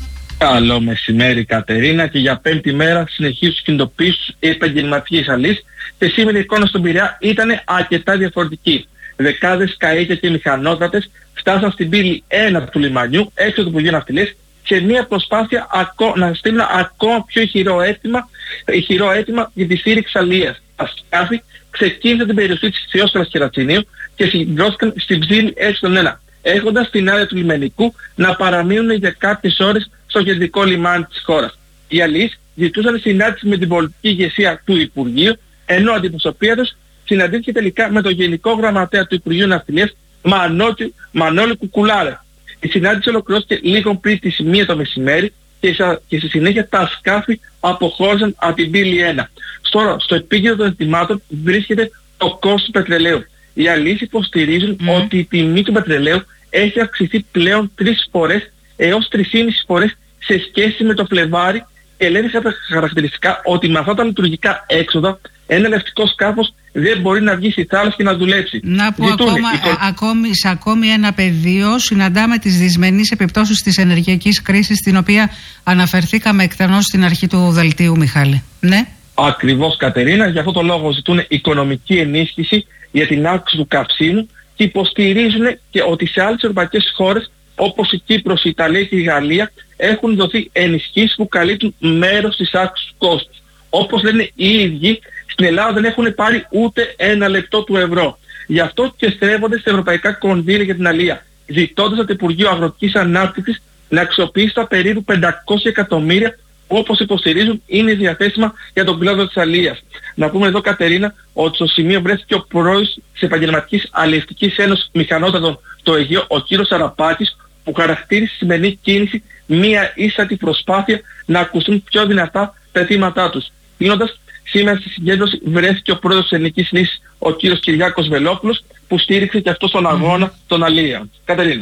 Καλό μεσημέρι, Κατερίνα. Και για πέμπτη μέρα συνεχίζουν τις κινητοποιήσεις οι επαγγελματίες αλλοίς. Και σήμερα η εικόνα στον Πειραιά ήταν αρκετά διαφορετική. Δεκάδες καΐκια και μηχανότρατες φτάσαν στην πύλη ένα του λιμανιού, έξω του Υπουργείου Ναυτιλίας, σε μια προσπάθεια ακό, να στείλουν ακόμα πιο ηχηρό αίτημα, ηχηρό αίτημα για τη στήριξη αλλοίας. Τα σκάφη ξεκίνησαν την περιοχή της Θεόστρας Κερατσινίου και συγκεντρώθηκαν στην ψήλη έξι τον ένα, έχοντας την άδεια του λιμενικού να παραμείνουν για κάποιες ώρες στο κεντρικό λιμάνι της χώρας. Οι αλλοίς ζητούσαν συνάντηση με την πολιτική ηγεσία του Υπουργείου, ενώ αντιπροσωπεία τους συναντήθηκε τελικά με τον Γενικό Γραμματέα του Υπουργείου Ναυτιλίας, Μανώλη, Μανώλη Κουκουλάρε. Η συνάντηση ολοκληρώθηκε λίγο πριν τις μία το μεσημέρι και, και στη συνέχεια τα σκάφη αποχώρησαν από την πύλη ένα. Στο, στο επίκεντρο των ζητημάτων βρίσκεται το κόστος του πετρελαίου. Οι αλλοίς υποστηρίζουν mm. ότι η τιμή του πετρελαίου έχει αυξηθεί πλέον τρεις φορές έως τρεις και μισή φορές σε σχέση με το Φλεβάρι, και λένε χαρακτηριστικά ότι με αυτά τα λειτουργικά έξοδα ένα λευτικό σκάφος δεν μπορεί να βγει στη θάλασσα και να δουλέψει. Να πω ακόμα, η... ακόμη, σε ακόμη ένα πεδίο συναντάμε τις δυσμενείς επιπτώσεις της ενεργειακής κρίσης, στην οποία αναφερθήκαμε εκτενώς στην αρχή του δελτίου, Μιχάλη. Ναι. Ακριβώς, Κατερίνα. Γι' αυτό το λόγο ζητούν οικονομική ενίσχυση για την αύξηση του καυσίμου και υποστηρίζουν και ότι σε άλλες ευρωπαϊκές χώρες όπως η Κύπρος, η Ιταλία και η Γαλλία έχουν δοθεί ενισχύσεις που καλύπτουν μέρος της αύξησης του κόστους. Όπως λένε οι ίδιοι, στην Ελλάδα δεν έχουν πάρει ούτε ένα λεπτό του ευρώ. Γι' αυτό και στρέφονται στα ευρωπαϊκά κονδύλια για την αλία, ζητώντας από το Υπουργείο Αγροτικής Ανάπτυξης να αξιοποιήσει τα περίπου πεντακόσια εκατομμύρια που, όπως υποστηρίζουν, είναι διαθέσιμα για τον κλάδο της αλίας. Να πούμε εδώ, Κατερίνα, ότι στο σημείο βρέθηκε ο πρόεδρος της Επαγγελματικής Αλλιευτικής Ένωσης Μηχανότρατων στο Αιγαίο, ο κύριος Σαραπάκης, που χαρακτήρισε τη σημερινή κίνηση μία ίστατη προσπάθεια να ακουστούν πιο δυνατά τα αιτήματά τους. Κλείνοντας, σήμερα στη συγκέντρωση βρέθηκε ο πρόεδρος της Ελληνικής Νήσης, ο κύριος Κυριάκος Βελόπουλος, που στήριξε και αυτό στον αγώνα των αλλιέων. Κατερίνα.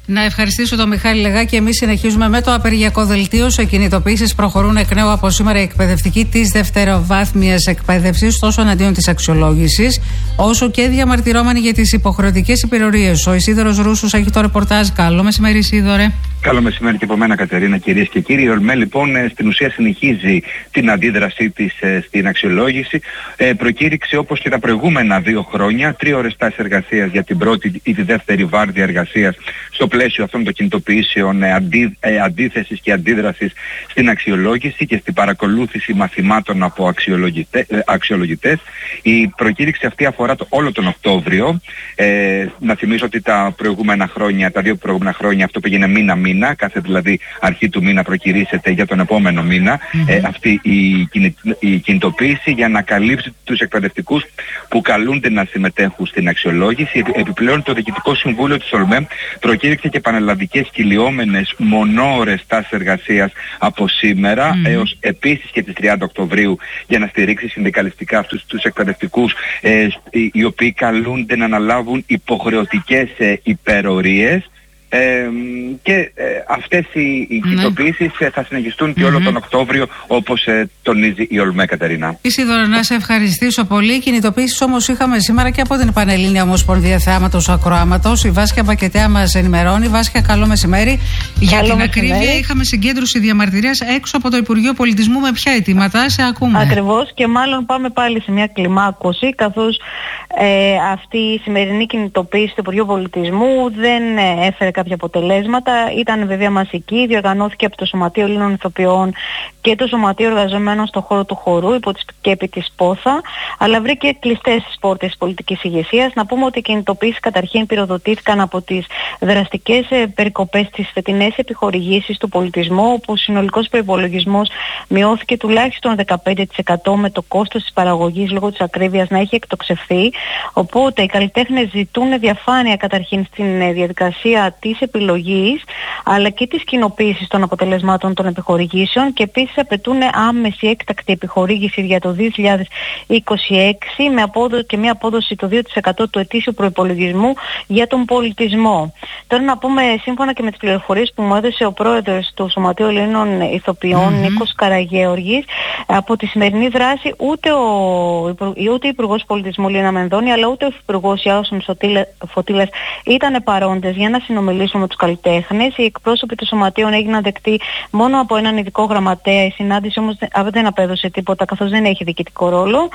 Να ευχαριστήσω τον Μιχάλη Λεγάκη. Εμείς συνεχίζουμε με το απεργιακό δελτίο. Σε κινητοποιήσεις προχωρούν εκ νέου από σήμερα οι εκπαιδευτικοί της δευτεροβάθμιας εκπαίδευσης, τόσο εναντίον της αξιολόγησης, όσο και διαμαρτυρόμενοι για τις υποχρεωτικές υπηρεσίες. Ο Ισίδωρος Ρούσος έχει το ρεπορτάζ. Καλό μεσημέρι, Ισίδωρε. Καλό μεσημέρι και από μένα, Κατερίνα, κυρίες και κύριοι. Η ΟΛΜΕ λοιπόν στην ουσία συνεχίζει την αντίδρασή της στην αξιολόγηση. Ε, προκήρυξε όπως και τα προηγούμενα δύο χρόνια τρία ώρες τάση εργασίας για την πρώτη ή τη δεύτερη βάρδια εργασίας στο πλαίσιο αυτών των κινητοποιήσεων ε, αντί, ε, αντίθεσης και αντίδρασης στην αξιολόγηση και στην παρακολούθηση μαθημάτων από αξιολογητέ, ε, αξιολογητές. Η προκήρυξη αυτή αφορά το, όλο τον Οκτώβριο. Ε, να θυμίσω ότι τα προηγούμενα χρόνια, τα δύο προηγούμενα χρόνια αυτό πήγαινε μήνα-μήνα, κάθε δηλαδή αρχή του μήνα προκυρήσεται για τον επόμενο μήνα mm-hmm. ε, αυτή η, η κινητοποίηση για να καλύψει τους εκπαιδευτικούς που καλούνται να συμμετέχουν στην αξιολόγηση. Επιπλέον το Διοικητικό Συμβούλιο της ΟΛΜΕ προκήρυξε και πανελλαδικές κυλιόμενες μονόωρες τάσεις εργασίας από σήμερα mm-hmm. έως επίσης και τις τριάντα Οκτωβρίου για να στηρίξει συνδικαλιστικά αυτούς τους εκπαιδευτικούς ε, οι, οι οποίοι καλούνται να αναλάβουν υποχρεωτικές ε, υπερορίες. Ε, και ε, αυτές οι, οι ναι. κινητοποιήσεις ε, θα συνεχιστούν και mm-hmm. όλο τον Οκτώβριο, όπως ε, τονίζει η ΟΛΜΕ, Κατερίνα. Ισίδωρα, να σε ευχαριστήσω πολύ. Οι κινητοποιήσεις όμως είχαμε σήμερα και από την Πανελλήνια Ομοσπονδία Θεάματος Ακροάματος. Η Βάσκια Μπακετέα μας ενημερώνει. Βάσκια, καλό μεσημέρι. Για την ακρίβεια, είχαμε συγκέντρωση διαμαρτυρίας έξω από το Υπουργείο Πολιτισμού. Με ποια αιτήματα, σε ακούμε? Ακριβώς, και μάλλον πάμε πάλι σε μια κλιμάκωση, καθώς ε, αυτή η σημερινή κινητοποίηση του Υπουργείου Πολιτισμού δεν ε, έφερε κάποια αποτελέσματα. Ήταν βέβαια μασική, διοργανώθηκε από το Σωματείο Ελλήνων Ηθοποιών και το Σωματείο Εργαζομένων στον χώρο του χορού υπό τη σκέπη της Πόθα, αλλά βρήκε κλειστές τις πόρτες της πολιτικής ηγεσίας. Να πούμε ότι οι κινητοποιήσεις καταρχήν πυροδοτήθηκαν από τις δραστικές ε, περικοπές στις φετινές επιχορηγήσεις του πολιτισμού, όπου ο συνολικός προϋπολογισμός μειώθηκε τουλάχιστον δεκαπέντε τοις εκατό, με το κόστος της παραγωγής λόγω της ακρίβειας να έχει εκτοξευθεί. Οπότε οι καλλιτέχνες ζητούν διαφάνεια καταρχήν στην ε, διαδικασία της επιλογής, αλλά και της κοινοποίησης των αποτελεσμάτων των επιχορηγήσεων, και επίσης απαιτούν άμεση έκτακτη επιχορήγηση για το δύο χιλιάδες είκοσι έξι με απόδο, και μια απόδοση το δύο τοις εκατό του ετήσιου προϋπολογισμού για τον πολιτισμό. Τώρα να πούμε, σύμφωνα και με τις πληροφορίες που μου έδωσε ο πρόεδρος του Σωματείου Ελλήνων Ηθοποιών, mm-hmm. Νίκος Καραγέωργης, από τη σημερινή δράση ούτε ο, ούτε ο Υπουργός Πολιτισμού Λίνα Μενδώνη, αλλά ούτε ο Υπουργός Ιάσον Φωτήλας ήταν παρόντες για να συνομιλήσουμε με τους καλλιτέχνες. Οι εκπρόσωποι των σωματείων έγιναν δεκτοί μόνο από έναν ειδικό γραμματέα. Η συνάντηση όμως δεν απέδωσε τίποτα, καθώς δεν έχει διοικητικό ρόλο.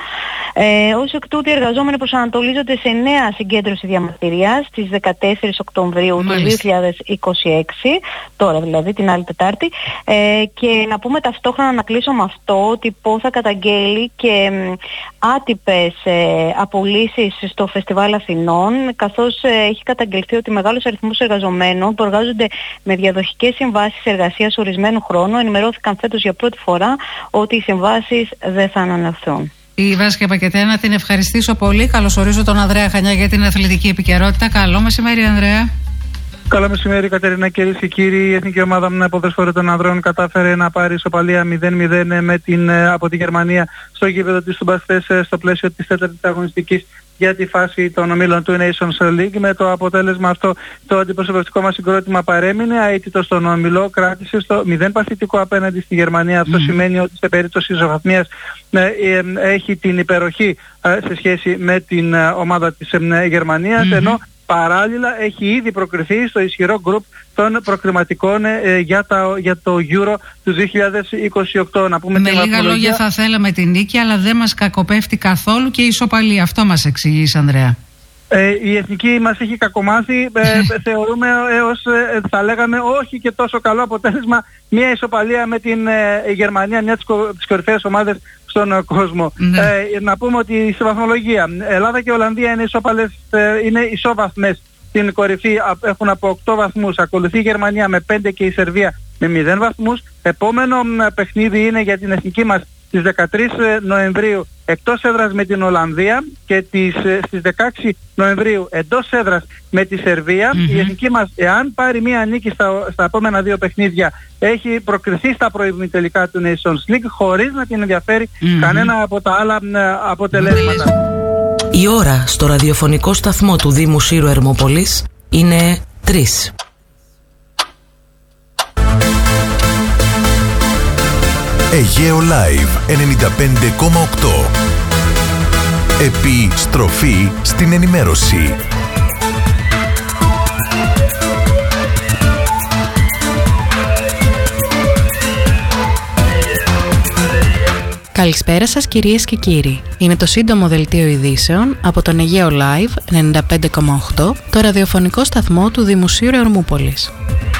Ε, ως εκ τούτου οι εργαζόμενοι προσανατολίζονται σε νέα συγκέντρωση διαμαρτυρίας στις δεκατέσσερις Οκτωβρίου του δύο χιλιάδες είκοσι έξι, τώρα δηλαδή την άλλη Τετάρτη. Ε, και να πούμε ταυτόχρονα, να κλείσω με αυτό, ότι η Πόθα καταγγέλει και μ, άτυπες ε, απολύσεις στο Φεστιβάλ Αθηνών, καθώς ε, έχει καταγγελθεί ότι μεγάλος αριθμός εργαζομένων που εργάζονται με διαδοχικές συμβάσεις εργασίας ορισμένου χρόνου ενημερώθηκαν φέτος για πρώτη φορά ότι οι συμβάσεις δεν θα ανανεωθούν. Η Βάσκια Μπακετέα, να την ευχαριστήσω πολύ. Καλωσορίζω τον Ανδρέα Χανιά για την αθλητική επικαιρότητα. Καλό μεσημέρι, Ανδρέα. Καλό μεσημέρι, Κατερίνα, κυρίες και κύριοι. Η Εθνική Ομάδα Ποδοσφαίρου των Ανδρών κατάφερε να πάρει ισοπαλία μηδέν μηδέν με την, από τη Γερμανία στο γήπεδο της Τουμπαστές στο πλαίσιο της τέταρτης αγωνιστικής για τη φάση των ομίλων του Nations League. Με το αποτέλεσμα αυτό το αντιπροσωπευτικό μας συγκρότημα παρέμεινε αίτητο στον όμιλο, κράτησε στο μηδέν παθητικό απέναντι στη Γερμανία. Αυτό mm. σημαίνει ότι σε περίπτωση ισοβαθμίας ε, ε, έχει την υπεροχή ε, σε σχέση με την ε, ομάδα της ε, Γερμανίας, mm-hmm. ενώ παράλληλα έχει ήδη προκριθεί στο ισχυρό γκρουπ των προκριματικών ε, για, τα, για το Euro του δύο χιλιάδες είκοσι οκτώ. Να πούμε με λίγα βαθμολογία... λόγια, θα θέλαμε την νίκη, αλλά δεν μας κακοπέφτει καθόλου και η ισοπαλία. Αυτό μας εξηγείς, Ανδρέα. Ε, η εθνική μας έχει κακομάθει, ε, θεωρούμε έως ε, θα λέγαμε όχι και τόσο καλό αποτέλεσμα μια ισοπαλία με την ε, Γερμανία, μια από τις κορυφαίες ομάδες στον ε, κόσμο. Ναι. Ε, να πούμε ότι στη βαθμολογία Ελλάδα και Ολλανδία είναι, ισόπαλες, ε, είναι ισόβαθμες στην κορυφή, έχουν από οκτώ βαθμούς, ακολουθεί η Γερμανία με πέντε και η Σερβία με μηδέν βαθμούς. Επόμενο ε, παιχνίδι είναι για την εθνική μας στις δεκατρείς Νοεμβρίου εκτός έδρας με την Ολλανδία και τις, στις δεκαέξι Νοεμβρίου εντός έδρας με τη Σερβία. Mm-hmm. Η εθνική μας, εάν πάρει μία νίκη στα, στα επόμενα δύο παιχνίδια, έχει προκριθεί στα προημιτελικά του Nations League χωρίς να την ενδιαφέρει mm-hmm. κανένα από τα άλλα αποτελέσματα. Η ώρα στο ραδιοφωνικό σταθμό του Δήμου Σύρου Ερμόπολης είναι τρεις. Αιγαίο Live ενενήντα πέντε κόμμα οκτώ. Επιστροφή στην ενημέρωση. Καλησπέρα σας κυρίες και κύριοι. Είναι το σύντομο δελτίο ειδήσεων από τον Αιγαίο Live ενενήντα πέντε κόμμα οκτώ, το ραδιοφωνικό σταθμό του Δημοσίου Ρεορμούπολης.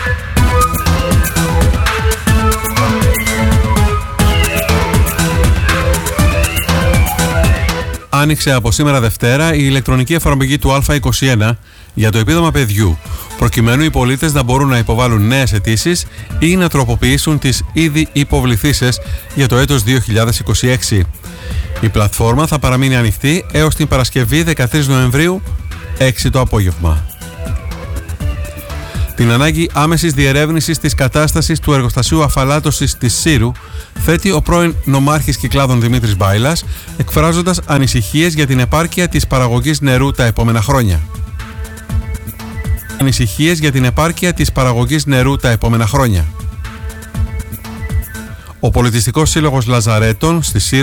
Άνοιξε από σήμερα Δευτέρα η ηλεκτρονική εφαρμογή του Α είκοσι ένα για το επίδομα παιδιού, προκειμένου οι πολίτες να μπορούν να υποβάλουν νέες αιτήσεις ή να τροποποιήσουν τις ήδη υποβληθήσεις για το έτος δύο χιλιάδες είκοσι έξι. Η πλατφόρμα θα παραμείνει ανοιχτή έως την Παρασκευή δεκατρείς Νοεμβρίου, έξι το απόγευμα. Την ανάγκη άμεσης διερεύνησης της κατάστασης του εργοστασίου αφαλάτωσης της Σύρου θέτει ο πρώην νομάρχης Κυκλάδων Δημήτρης Μπάιλας, εκφράζοντας ανησυχίες για την επάρκεια της παραγωγής νερού τα επόμενα χρόνια. Ανησυχίες για την επάρκεια της παραγωγής νερού τα επόμενα χρόνια. Ο Πολιτιστικός Σύλλογος Λαζαρέτων στη Σύρο